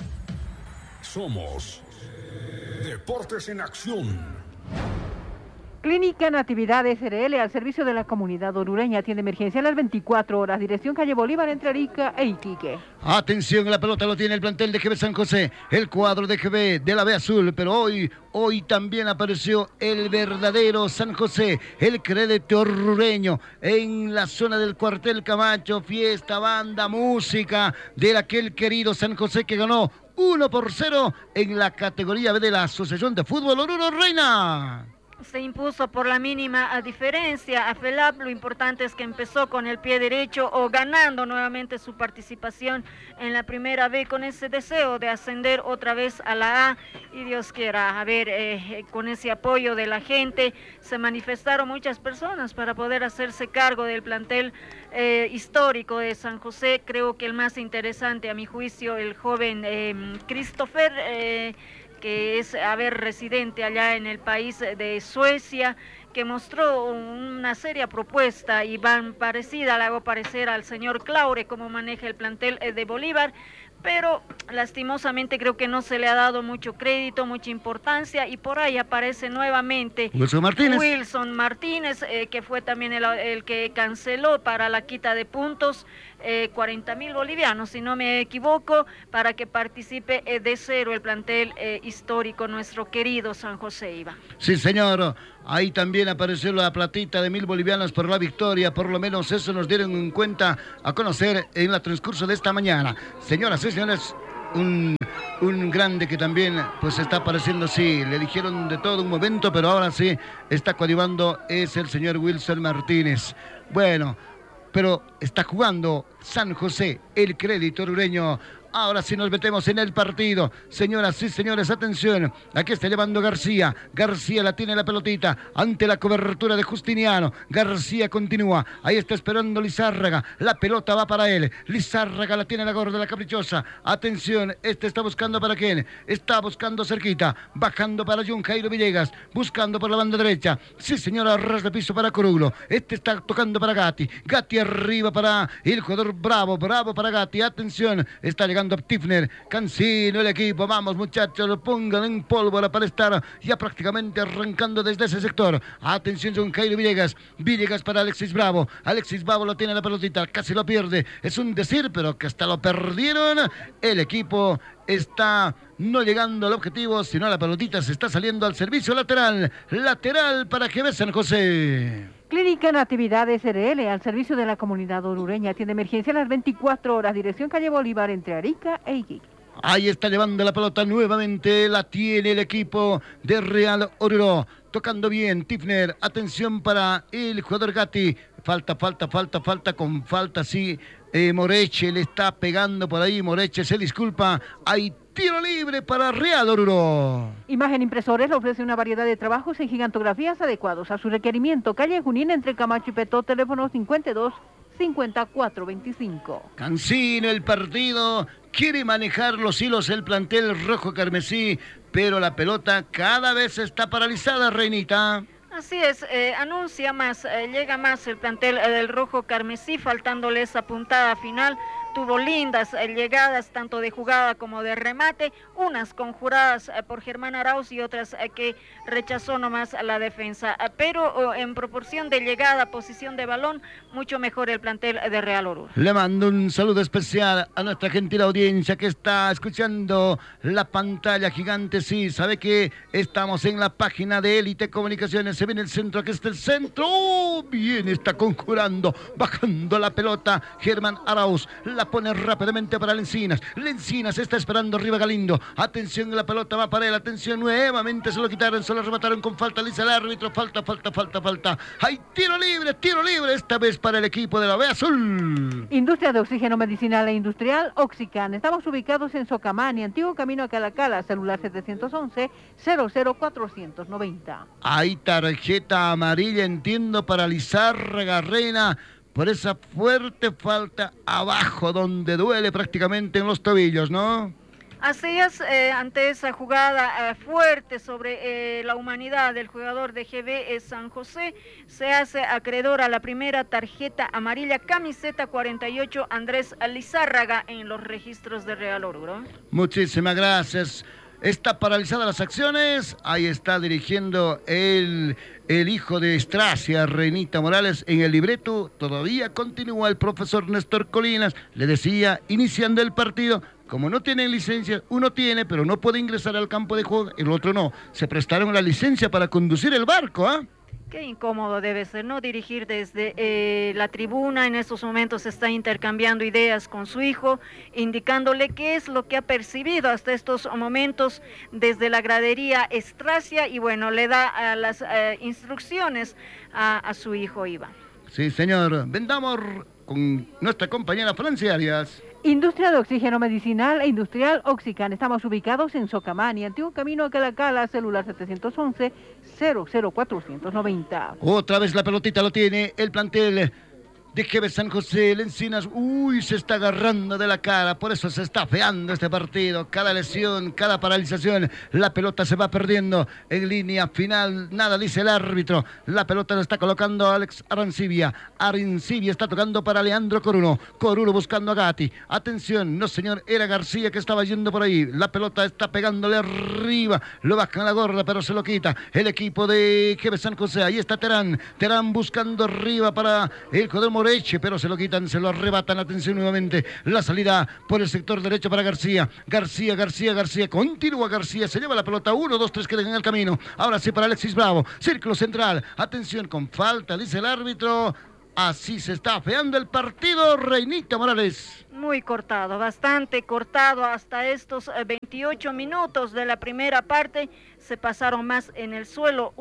Somos Deportes en Acción. Clínica Natividad SRL al servicio de la comunidad orureña. Atiende emergencia a las 24 horas. Dirección calle Bolívar entre Arica e Iquique. Atención, la pelota lo tiene el plantel de GB San José, el cuadro de GB de la B Azul, pero hoy también apareció el verdadero San José, el crédito orureño, en la zona del cuartel Camacho, fiesta, banda, música de aquel querido San José que ganó 1-0 en la categoría B de la Asociación de Fútbol Oruro Reina. Se impuso por la mínima diferencia a FELAP. Lo importante es que empezó con el pie derecho o ganando nuevamente su participación en la primera B con ese deseo de ascender otra vez a la A y Dios quiera. A ver, con ese apoyo de la gente se manifestaron muchas personas para poder hacerse cargo del plantel histórico de San José. Creo que el más interesante a mi juicio el joven Christopher, que es residente allá en el país de Suecia, que mostró una seria propuesta y van parecida, le hago parecer al señor Claure, cómo maneja el plantel de Bolívar, pero lastimosamente creo que no se le ha dado mucho crédito, mucha importancia, y por ahí aparece nuevamente Wilson Martínez, que fue también el que canceló para la quita de puntos 40.000 bolivianos, si no me equivoco, para que participe de cero el plantel histórico, nuestro querido San José, Iba. Sí, señor. Ahí también apareció la platita de 1.000 bolivianos por la victoria, por lo menos eso nos dieron en cuenta a conocer en el transcurso de esta mañana. Señoras y señores, un grande que también pues está apareciendo, sí, le dijeron de todo un momento, pero ahora sí está coadyuvando, es el señor Wilson Martínez. Bueno, pero está jugando San José, el crédito orureño. Ahora sí nos metemos en el partido. Señoras y señores, atención. Aquí está llevando García. García la tiene la pelotita ante la cobertura de Justiniano. García continúa. Ahí está esperando Lizárraga. La pelota va para él. Lizárraga la tiene la gorda, la caprichosa. Atención, este está buscando para quién. Está buscando cerquita. Bajando para John Jairo Villegas. Buscando por la banda derecha. Sí, señora, ras de piso para Corulo. Este está tocando para Gatti. Gatti arriba para el jugador Bravo. Bravo para Gatti. Atención, está llegando Tifner, Cancino, el equipo, vamos muchachos, lo pongan en pólvora para estar ya prácticamente arrancando desde ese sector. Atención, John Jairo Villegas, Villegas para Alexis Bravo lo tiene la pelotita, casi lo pierde, es un decir, pero que hasta lo perdieron. El equipo está no llegando al objetivo, sino la pelotita se está saliendo al servicio lateral para que ve San José. Clínica Natividad SRL al servicio de la comunidad orureña. Atiende emergencia a las 24 horas. Dirección calle Bolívar entre Arica e Iquique. Ahí está llevando la pelota nuevamente. La tiene el equipo de Real Oruro. Tocando bien Tifner. Atención para el jugador Gatti. Falta con falta, sí. Moreche le está pegando por ahí. Moreche se disculpa. Hay tiro libre para Real Oruro. Imagen Impresores le ofrece una variedad de trabajos en gigantografías adecuados a su requerimiento. Calle Junín entre Camacho y Petó, teléfono 52-5425. Cancino, el partido quiere manejar los hilos el plantel rojo carmesí, pero la pelota cada vez está paralizada, Reinita. Así es, anuncia más, llega más el plantel del rojo carmesí, faltándole esa puntada final. Tuvo lindas llegadas, tanto de jugada como de remate, unas conjuradas por Germán Arauz y otras que rechazó nomás la defensa. Pero en proporción de llegada, posición de balón, mucho mejor el plantel de Real Oruro. Le mando un saludo especial a nuestra gentil audiencia que está escuchando la pantalla gigante. Sí, sabe que estamos en la página de Élite Comunicaciones. Se viene el centro, aquí está el centro. ¡Oh! Bien, está conjurando, bajando la pelota Germán Arauz. La pone rápidamente para Lencinas. Lencinas está esperando arriba Galindo. Atención, la pelota va para él. Atención, nuevamente se lo quitaron, se lo arrebataron con falta. Dice el árbitro, falta. Hay tiro libre, esta vez para el equipo de la B Azul. Industria de Oxígeno Medicinal e Industrial, Oxican. Estamos ubicados en Socamani, antiguo camino a Calacala, celular 711-00490. Hay tarjeta amarilla, entiendo, para Lizárraga Reina, por esa fuerte falta abajo donde duele prácticamente en los tobillos, ¿no? Así es, ante esa jugada fuerte sobre la humanidad del jugador de GB San José, se hace acreedor a la primera tarjeta amarilla, camiseta 48, Andrés Lizárraga, en los registros de Real Oruro. Muchísimas gracias. Está paralizada las acciones. Ahí está dirigiendo el hijo de Estracia, Reinita Morales, en el libreto. Todavía continúa el profesor Néstor Colinas. Le decía, iniciando el partido, como no tienen licencia, uno tiene, pero no puede ingresar al campo de juego, el otro no. Se prestaron la licencia para conducir el barco, ¿ah? Qué incómodo debe ser, ¿no? Dirigir desde la tribuna. En estos momentos está intercambiando ideas con su hijo, indicándole qué es lo que ha percibido hasta estos momentos desde la gradería Estracia, y bueno, le da las instrucciones a su hijo Iván. Sí, señor. Vendamos con nuestra compañera Francia Arias. Industria de oxígeno medicinal e industrial Oxican. Estamos ubicados en Socamani, antiguo camino a Calacala, celular 711-00490. Otra vez la pelotita lo tiene el plantel de GB San José. El Encinas, se está agarrando de la cara, por eso se está feando este partido. Cada lesión, cada paralización, la pelota se va perdiendo en línea final. Nada dice el árbitro. La pelota la está colocando Alex Arancibia. Arancibia está tocando para Leandro Coruno. Coruno buscando a Gatti. Atención, no señor, era García que estaba yendo por ahí. La pelota está pegándole arriba. Lo baja en la gorda, pero se lo quita el equipo de GB San José. Ahí está Terán. Terán buscando arriba para el jugador Moreche, pero se lo quitan, se lo arrebatan. Atención nuevamente, la salida por el sector derecho para García. García, continúa García, se lleva la pelota, 1, 2, 3 quedan en el camino. Ahora sí para Alexis Bravo, círculo central. Atención, con falta, dice el árbitro. Así se está afeando el partido, Reinita Morales. Muy cortado, bastante cortado. Hasta estos 28 minutos de la primera parte se pasaron más en el suelo.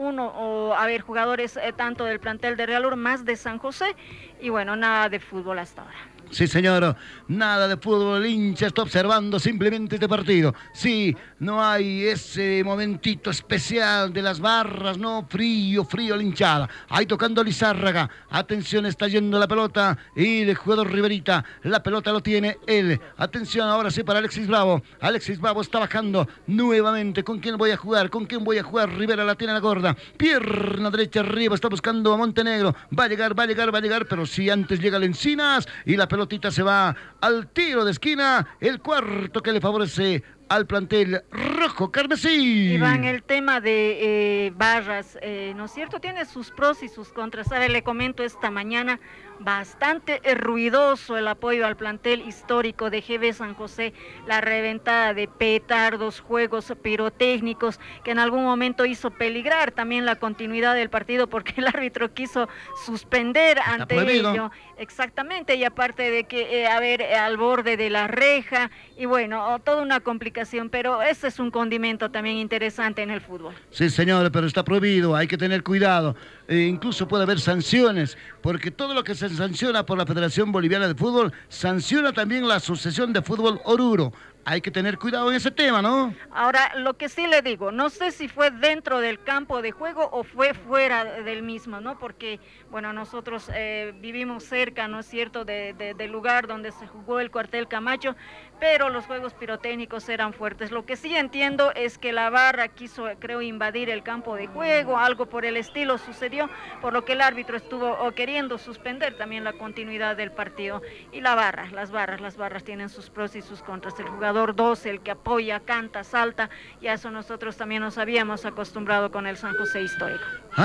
Jugadores tanto del plantel de Real Ur, más de San José. Y bueno, nada de fútbol hasta ahora. Sí, señor, nada de fútbol. El hincha está observando simplemente este partido. Sí, no hay ese momentito especial de las barras, no, frío la hinchada. Ahí tocando Lizárraga. Atención, está yendo la pelota y el jugador Riverita. La pelota lo tiene él. Atención, ahora sí para Alexis Bravo. Alexis Bravo está bajando nuevamente. ¿Con quién voy a jugar? Rivera la tiene a la gorda. Pierna derecha arriba, está buscando a Montenegro. Va a llegar, pero si antes llega el Encinas y la pelotita se va al tiro de esquina, el cuarto que le favorece al plantel rojo carmesí. Iván, el tema de barras, ¿no es cierto? Tiene sus pros y sus contras. A ver, le comento esta mañana, bastante ruidoso el apoyo al plantel histórico de GB San José, la reventada de petardos, juegos pirotécnicos, que en algún momento hizo peligrar también la continuidad del partido porque el árbitro quiso suspender ante ello. Exactamente, y aparte de que, al borde de la reja, y bueno, toda una complicación, pero ese es un condimento también interesante en el fútbol. Sí, señor, pero está prohibido, hay que tener cuidado. Incluso puede haber sanciones, porque todo lo que se sanciona por la Federación Boliviana de Fútbol, sanciona también la Asociación de Fútbol Oruro. Hay que tener cuidado en ese tema, ¿no? Ahora, lo que sí le digo, no sé si fue dentro del campo de juego o fue fuera del mismo, ¿no? Porque, bueno, nosotros vivimos cerca, ¿no es cierto?, del lugar donde se jugó el Cuartel Camacho, pero los juegos pirotécnicos eran fuertes. Lo que sí entiendo es que la barra quiso, creo, invadir el campo de juego, algo por el estilo sucedió, por lo que el árbitro estuvo queriendo suspender también la continuidad del partido. Y las barras tienen sus pros y sus contras. El jugador 12, el que apoya, canta, salta, y a eso nosotros también nos habíamos acostumbrado con el San José histórico.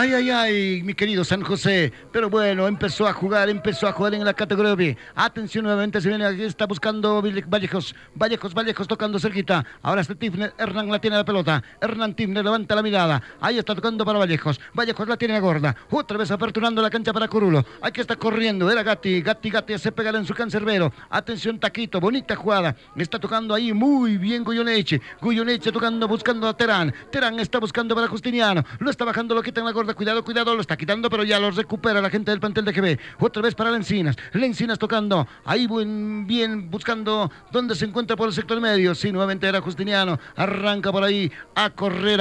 Ay, mi querido San José, pero bueno, empezó a jugar en la categoría B. Atención, nuevamente se viene, aquí está buscando Vallejos tocando cerquita. Ahora está Tifner, Hernán la tiene la pelota. Hernán Tifner levanta la mirada. Ahí está tocando para Vallejos la tiene la gorda. Otra vez aperturando la cancha para Curulo. Aquí está corriendo, era Gatti se pega en su cancerbero. Atención, Taquito, bonita jugada. Está tocando ahí muy bien Goyoneche tocando, buscando a Terán está buscando para Justiniano. Lo está bajando, lo quita en la gorda. Cuidado, lo está quitando, pero ya lo recupera la gente del plantel de GB. Otra vez para Lencinas tocando. Ahí bien buscando dónde se encuentra por el sector medio. Sí, nuevamente era Justiniano. Arranca por ahí a correr.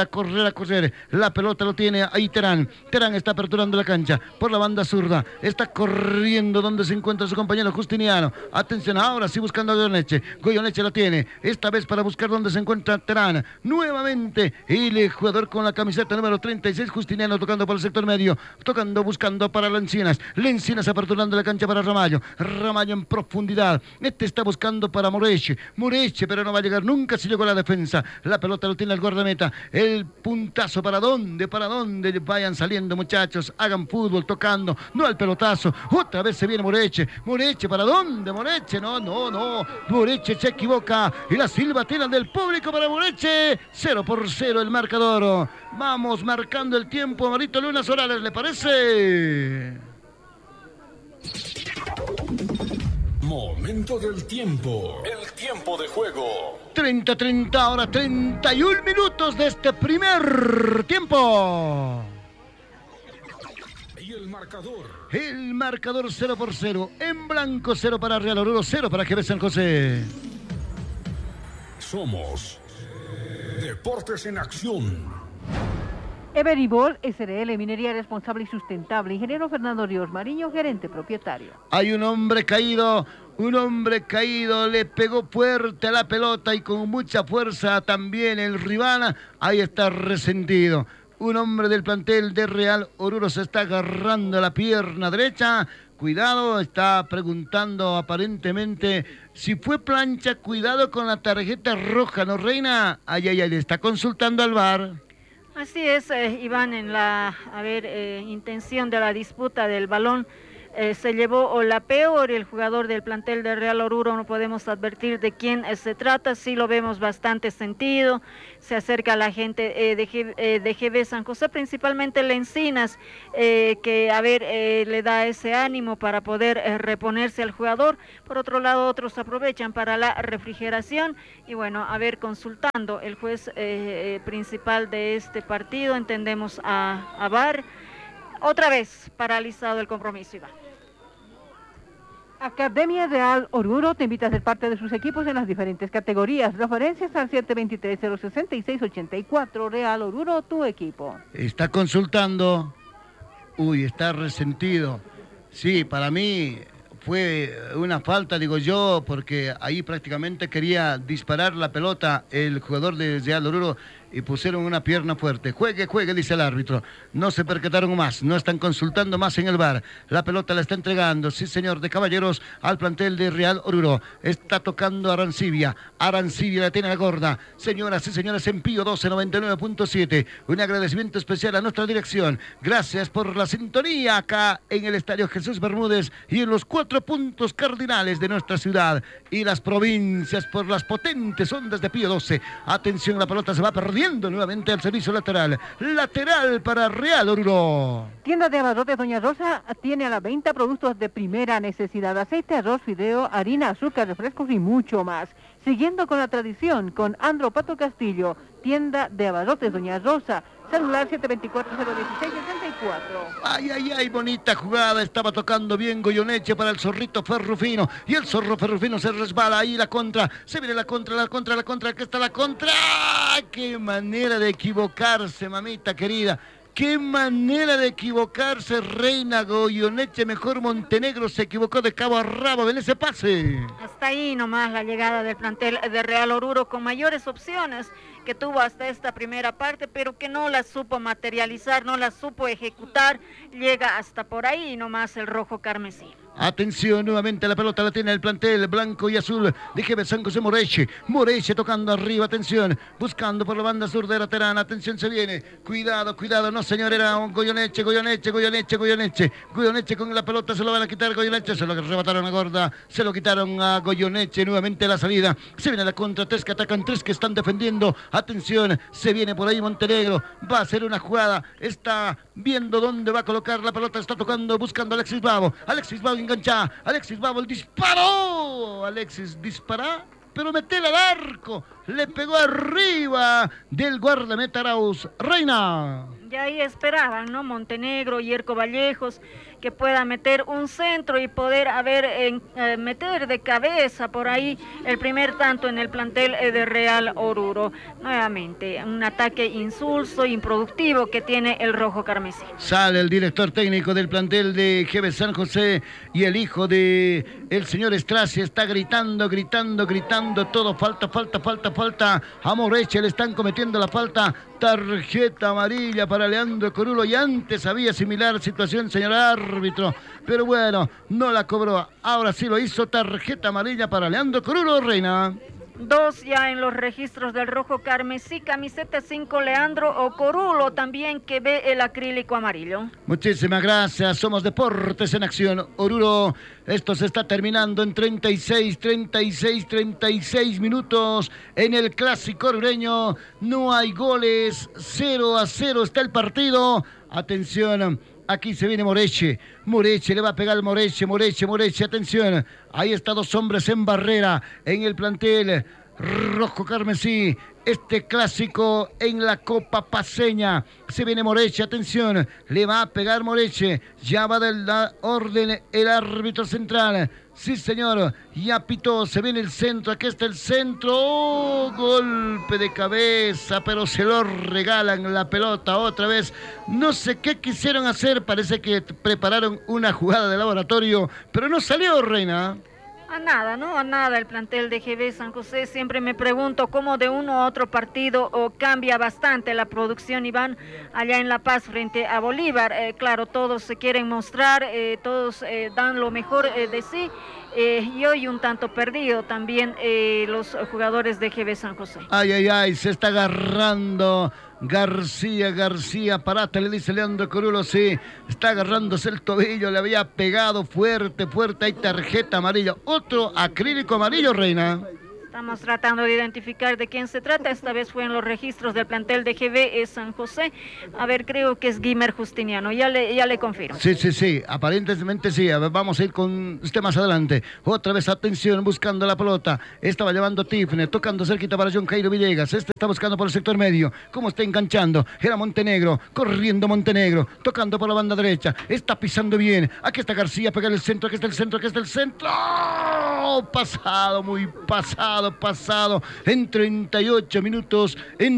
La pelota lo tiene ahí Terán está aperturando la cancha por la banda zurda. Está corriendo donde se encuentra su compañero Justiniano. Atención, ahora sí buscando a Goyoneche la tiene. viene, esta vez para buscar dónde se encuentra Terán. Nuevamente, el jugador con la camiseta número 36, Justiniano, tocando por el sector medio, tocando, buscando para Lencinas. Lencinas aperturando la cancha para Ramallo. Ramallo en profundidad. Este está buscando para Moreche. Moreche, pero no va a llegar nunca si llegó a la defensa. La pelota lo tiene el guardameta. El puntazo, ¿para dónde? ¿Para dónde? Vayan saliendo, muchachos. Hagan fútbol, tocando. No al pelotazo. Otra vez se viene Moreche. Moreche, ¿para dónde? Moreche, no. Moreche se equivoca. Y la silbatina del público para Moreche. 0-0 el marcador. Vamos marcando el tiempo. Marito Luna Solales, ¿le parece? Momento del tiempo. El tiempo de juego. 30, ahora 31 minutos de este primer tiempo. Y el marcador. El marcador 0-0. En blanco 0 para Real Oruro, 0 para GB San José. Somos Deportes en Acción. Everibol SRL, minería responsable y sustentable. Ingeniero Fernando Ríos Mariño, gerente propietario. Hay un hombre caído, le pegó fuerte a la pelota y con mucha fuerza también el rival. Ahí está resentido. Un hombre del plantel de Real Oruro se está agarrando la pierna derecha. Cuidado, está preguntando aparentemente si fue plancha. Cuidado con la tarjeta roja, ¿no, Reina? Ay, le está consultando al VAR. Así es, Iván, en la intención de la disputa del balón se llevó Olapeor, el jugador del plantel de Real Oruro. No podemos advertir de quién se trata, sí lo vemos bastante sentido. Se acerca a la gente de GB San José, principalmente Lencinas, que le da ese ánimo para poder reponerse al jugador. Por otro lado, otros aprovechan para la refrigeración y bueno, consultando el juez principal de este partido, entendemos a VAR. Otra vez paralizado el compromiso, Iván. Academia Real Oruro te invita a ser parte de sus equipos en las diferentes categorías. Referencias al 723-066-84. Real Oruro, tu equipo. Está consultando. Está resentido. Sí, para mí fue una falta, digo yo, porque ahí prácticamente quería disparar la pelota el jugador de Real Oruro y pusieron una pierna fuerte. Juegue, dice el árbitro. No se percataron más, no están consultando más en el VAR. La pelota la está entregando, sí señor, de Caballeros al plantel de Real Oruro. Está tocando Arancibia. Arancibia la tiene la gorda. Señoras y señores, en Pío 12, 99.7. Un agradecimiento especial a nuestra dirección. Gracias por la sintonía acá en el Estadio Jesús Bermúdez y en los 4 puntos cardinales de nuestra ciudad y las provincias por las potentes ondas de Pío 12. Atención, la pelota se va perdiendo nuevamente al servicio lateral para Real Oruro. Tienda de abarrotes Doña Rosa tiene a la venta productos de primera necesidad: aceite, arroz, fideo, harina, azúcar, refrescos y mucho más. Siguiendo con la tradición, con Andro Pato Castillo, tienda de abarrotes Doña Rosa, celular 724-016-64. Ay, bonita jugada, estaba tocando bien Goyoneche para el zorrito Ferrufino, y el zorro Ferrufino se resbala, ahí la contra, se viene la contra, aquí está la contra. ¡Qué manera de equivocarse, mamita querida! ¡Qué manera de equivocarse, Reina! Goyoneche, mejor Montenegro se equivocó de cabo a rabo en ese pase. Hasta ahí nomás la llegada del plantel de Real Oruro, con mayores opciones que tuvo hasta esta primera parte, pero que no la supo materializar, no la supo ejecutar. Llega hasta por ahí nomás el rojo carmesí. Atención, nuevamente la pelota la tiene el plantel blanco y azul de GB San José. Moreche tocando arriba, atención, buscando por la banda sur de la Terana, atención, se viene, cuidado, no señor, era un Goyoneche con la pelota, se lo van a quitar Goyoneche, se lo arrebataron a Gorda, se lo quitaron a Goyoneche, nuevamente la salida, se viene la contra, 3 que atacan, 3 que están defendiendo, atención, se viene por ahí Montenegro, va a hacer una jugada, está viendo dónde va a colocar la pelota, está tocando, buscando a Alexis Bavo engancha, Alexis Bavo, el disparo, Alexis dispara, pero metela al arco, le pegó arriba del guardameta Arauz. Reina. Ya ahí esperaban, ¿no? Montenegro, Yerko Vallejos, que pueda meter un centro y poder meter de cabeza por ahí el primer tanto en el plantel de Real Oruro. Nuevamente, un ataque insulso, improductivo que tiene el rojo carmesí. Sale el director técnico del plantel de GB San José y el hijo de el señor Stracia está gritando, todo, falta. A Moreche le están cometiendo la falta. Tarjeta amarilla para Leandro Corulo, y antes había similar situación, señor árbitro, pero bueno, no la cobró. Ahora sí lo hizo, tarjeta amarilla para Leandro Corulo, Reina. 2 ya en los registros del rojo carmesí, camiseta 5 Leandro Corulo también, que ve el acrílico amarillo. Muchísimas gracias, somos Deportes en Acción. Oruro, esto se está terminando en 36 minutos en el clásico orureño. No hay goles, 0-0 está el partido. Atención, aquí se viene Moreche le va a pegar al Moreche, atención, ahí está 2 hombres en barrera en el plantel rojo carmesí, este clásico en la Copa Paceña. Se viene Moreche, atención, le va a pegar Moreche, ya va de la orden el árbitro central. Sí, señor, ya pitó, se viene el centro, aquí está el centro, golpe de cabeza, pero se lo regalan la pelota otra vez. No sé qué quisieron hacer, parece que prepararon una jugada de laboratorio, pero no salió, Reina. A nada el plantel de GB San José. Siempre me pregunto cómo de uno a otro partido cambia bastante la producción, Iván, allá en La Paz frente a Bolívar. Claro, todos se quieren mostrar, todos dan lo mejor de sí, y hoy un tanto perdido también los jugadores de GB San José. Ay, se está agarrando García, parate, le dice Leandro Corulo, sí, está agarrándose el tobillo, le había pegado fuerte, hay tarjeta amarilla, otro acrílico amarillo, Reina. Estamos tratando de identificar de quién se trata.Esta vez fue en los registros del plantel de GB San José. A ver, creo que es Guimer Justiniano. Ya le confirmo. Sí, aparentemente sí. A ver, vamos a ir con usted más adelante. Otra vez, atención, buscando la pelota. Estaba llevando Tifne, tocando cerquita para John Jairo Villegas. Este está buscando por el sector medio. ¿Cómo está enganchando? Era Montenegro, corriendo Montenegro, tocando por la banda derecha. Está pisando bien. Aquí está García, pega el centro. Aquí está el centro. ¡Oh! Muy pasado, en 38 minutos,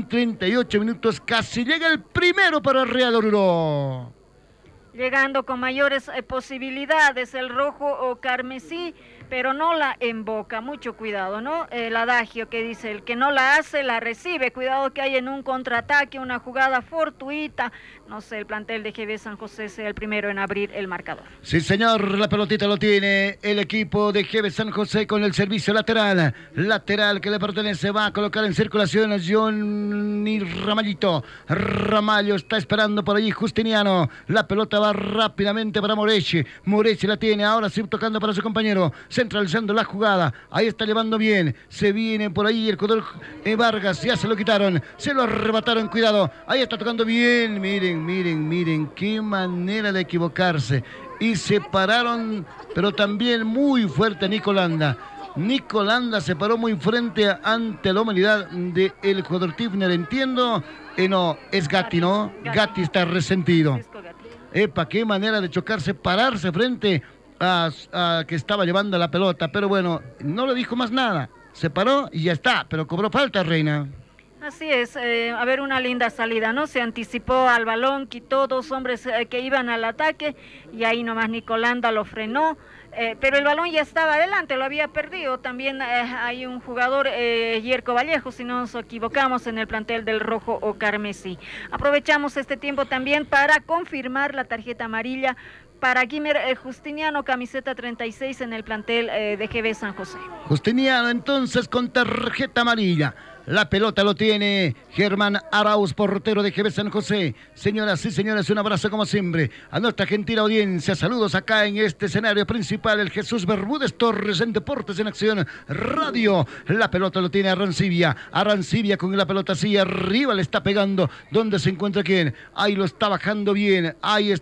casi llega el primero para Real Oruro. Llegando con mayores posibilidades el rojo o carmesí, pero no la emboca. Mucho cuidado, ¿no? El adagio que dice, el que no la hace, la recibe. Cuidado que hay en un contraataque, una jugada fortuita. No sé, el plantel de GB San José sea el primero en abrir el marcador. Sí, señor, la pelotita lo tiene el equipo de GB San José con el servicio lateral que le pertenece. Va a colocar en circulación a Johnny Ramallo está esperando por allí Justiniano. La pelota va rápidamente para Moreche la tiene, ahora sí tocando para su compañero, centralizando la jugada, ahí está llevando bien, se viene por ahí el jugador Vargas, ya se lo quitaron, se lo arrebataron, cuidado, ahí está tocando bien, miren, qué manera de equivocarse, y se pararon, pero también muy fuerte Nicolanda se paró muy frente ante la humanidad del jugador Tifner, entiendo, no, es Gatti, ¿no? Gatti está resentido. Epa, qué manera de chocarse, pararse frente a que estaba llevando la pelota, pero bueno, no le dijo más nada, se paró y ya está, pero cobró falta, Reina. Así es, a ver, una linda salida, ¿no? Se anticipó al balón, quitó 2 hombres que iban al ataque y ahí nomás Nicolanda lo frenó. Pero el balón ya estaba adelante, lo había perdido. También hay un jugador, Yerko Vallejo, si no nos equivocamos, en el plantel del rojo o carmesí. Aprovechamos este tiempo también para confirmar la tarjeta amarilla para Guimer Justiniano, camiseta 36 en el plantel de GB San José. Justiniano entonces con tarjeta amarilla. La pelota lo tiene Germán Arauz, portero de GB San José. Señoras y señores, un abrazo como siempre a nuestra gentil audiencia. Saludos acá en este escenario principal, el Jesús Bermúdez Torres en Deportes en Acción Radio. La pelota lo tiene Arancibia con la pelota así arriba, le está pegando. ¿Dónde se encuentra quién? Ahí lo está bajando bien,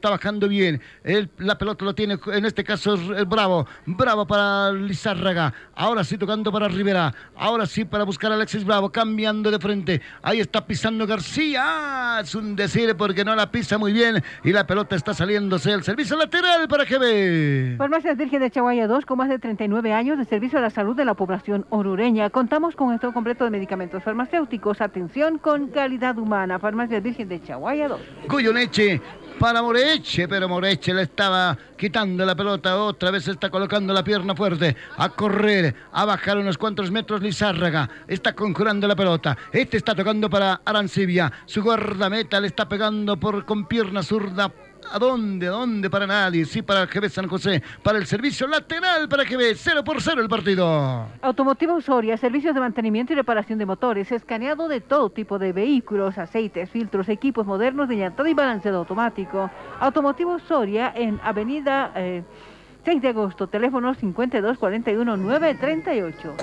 la pelota lo tiene, en este caso Bravo para Lizárraga. Ahora sí tocando para Rivera, ahora sí para buscar a Alexis Bravo. cambiando de frente. Ahí está pisando García. Es un decir porque no la pisa muy bien y la pelota está saliéndose. El servicio lateral para GB. Farmacias Virgen de Chaguaya 2, con más de 39 años de servicio a la salud de la población orureña. Contamos con stock completo de medicamentos farmacéuticos. Atención con calidad humana. Farmacias Virgen de Chaguaya 2. Goyoneche para Moreche, pero Moreche le estaba quitando la pelota, otra vez está colocando la pierna fuerte, a correr, a bajar unos cuantos metros Lizárraga, está conjurando la pelota, está tocando para Arancibia, su guardameta le está pegando con pierna zurda. ¿A dónde? ¿A dónde? Para nadie. Sí, para el GB San José. Para el servicio lateral para GB. 0-0 el partido. Automotiva Usoria. Servicios de mantenimiento y reparación de motores. Escaneado de todo tipo de vehículos, aceites, filtros, equipos modernos de llantado y balanceado automático. Automotiva Usoria en avenida 6 de agosto. Teléfono 5241-938.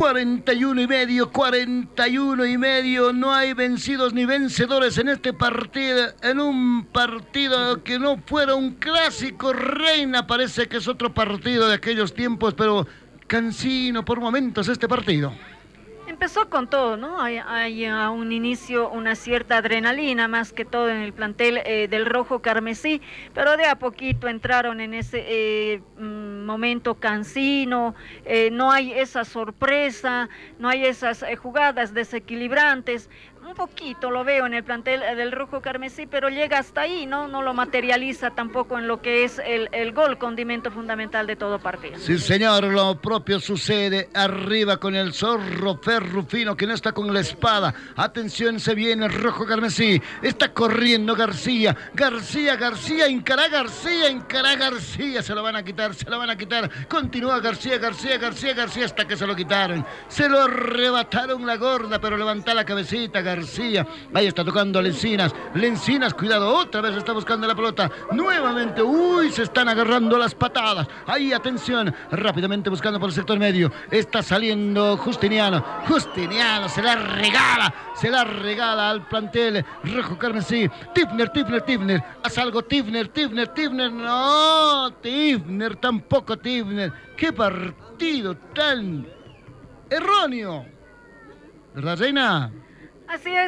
41 y medio. No hay vencidos ni vencedores en este partido. En un partido que no fuera un clásico, Reina. Parece que es otro partido de aquellos tiempos, pero cansino por momentos este partido. Empezó con todo, ¿no? Hay a un inicio una cierta adrenalina, más que todo en el plantel del Rojo Carmesí, pero de a poquito entraron en ese momento cansino, no hay esa sorpresa, no hay esas jugadas desequilibrantes. Un poquito lo veo en el plantel del Rojo Carmesí, pero llega hasta ahí, ¿no? No lo materializa tampoco en lo que es el gol, condimento fundamental de todo partido. Sí, señor, lo propio sucede arriba con el Zorro Ferrufino, que no está con la espada. Atención, se viene el Rojo Carmesí, está corriendo García, encará García, se lo van a quitar, continúa García, hasta que se lo quitaron, se lo arrebataron la gorda, pero levanta la cabecita García, ahí está tocando Lencinas, cuidado, otra vez está buscando la pelota, nuevamente, se están agarrando las patadas, ahí atención, rápidamente buscando por el sector medio, está saliendo Justiniano, se la regala al plantel Rojo Carmesí, Tifner, haz algo Tifner, no, Tifner, tampoco Tifner, qué partido tan erróneo, ¿verdad, Reina? Así es.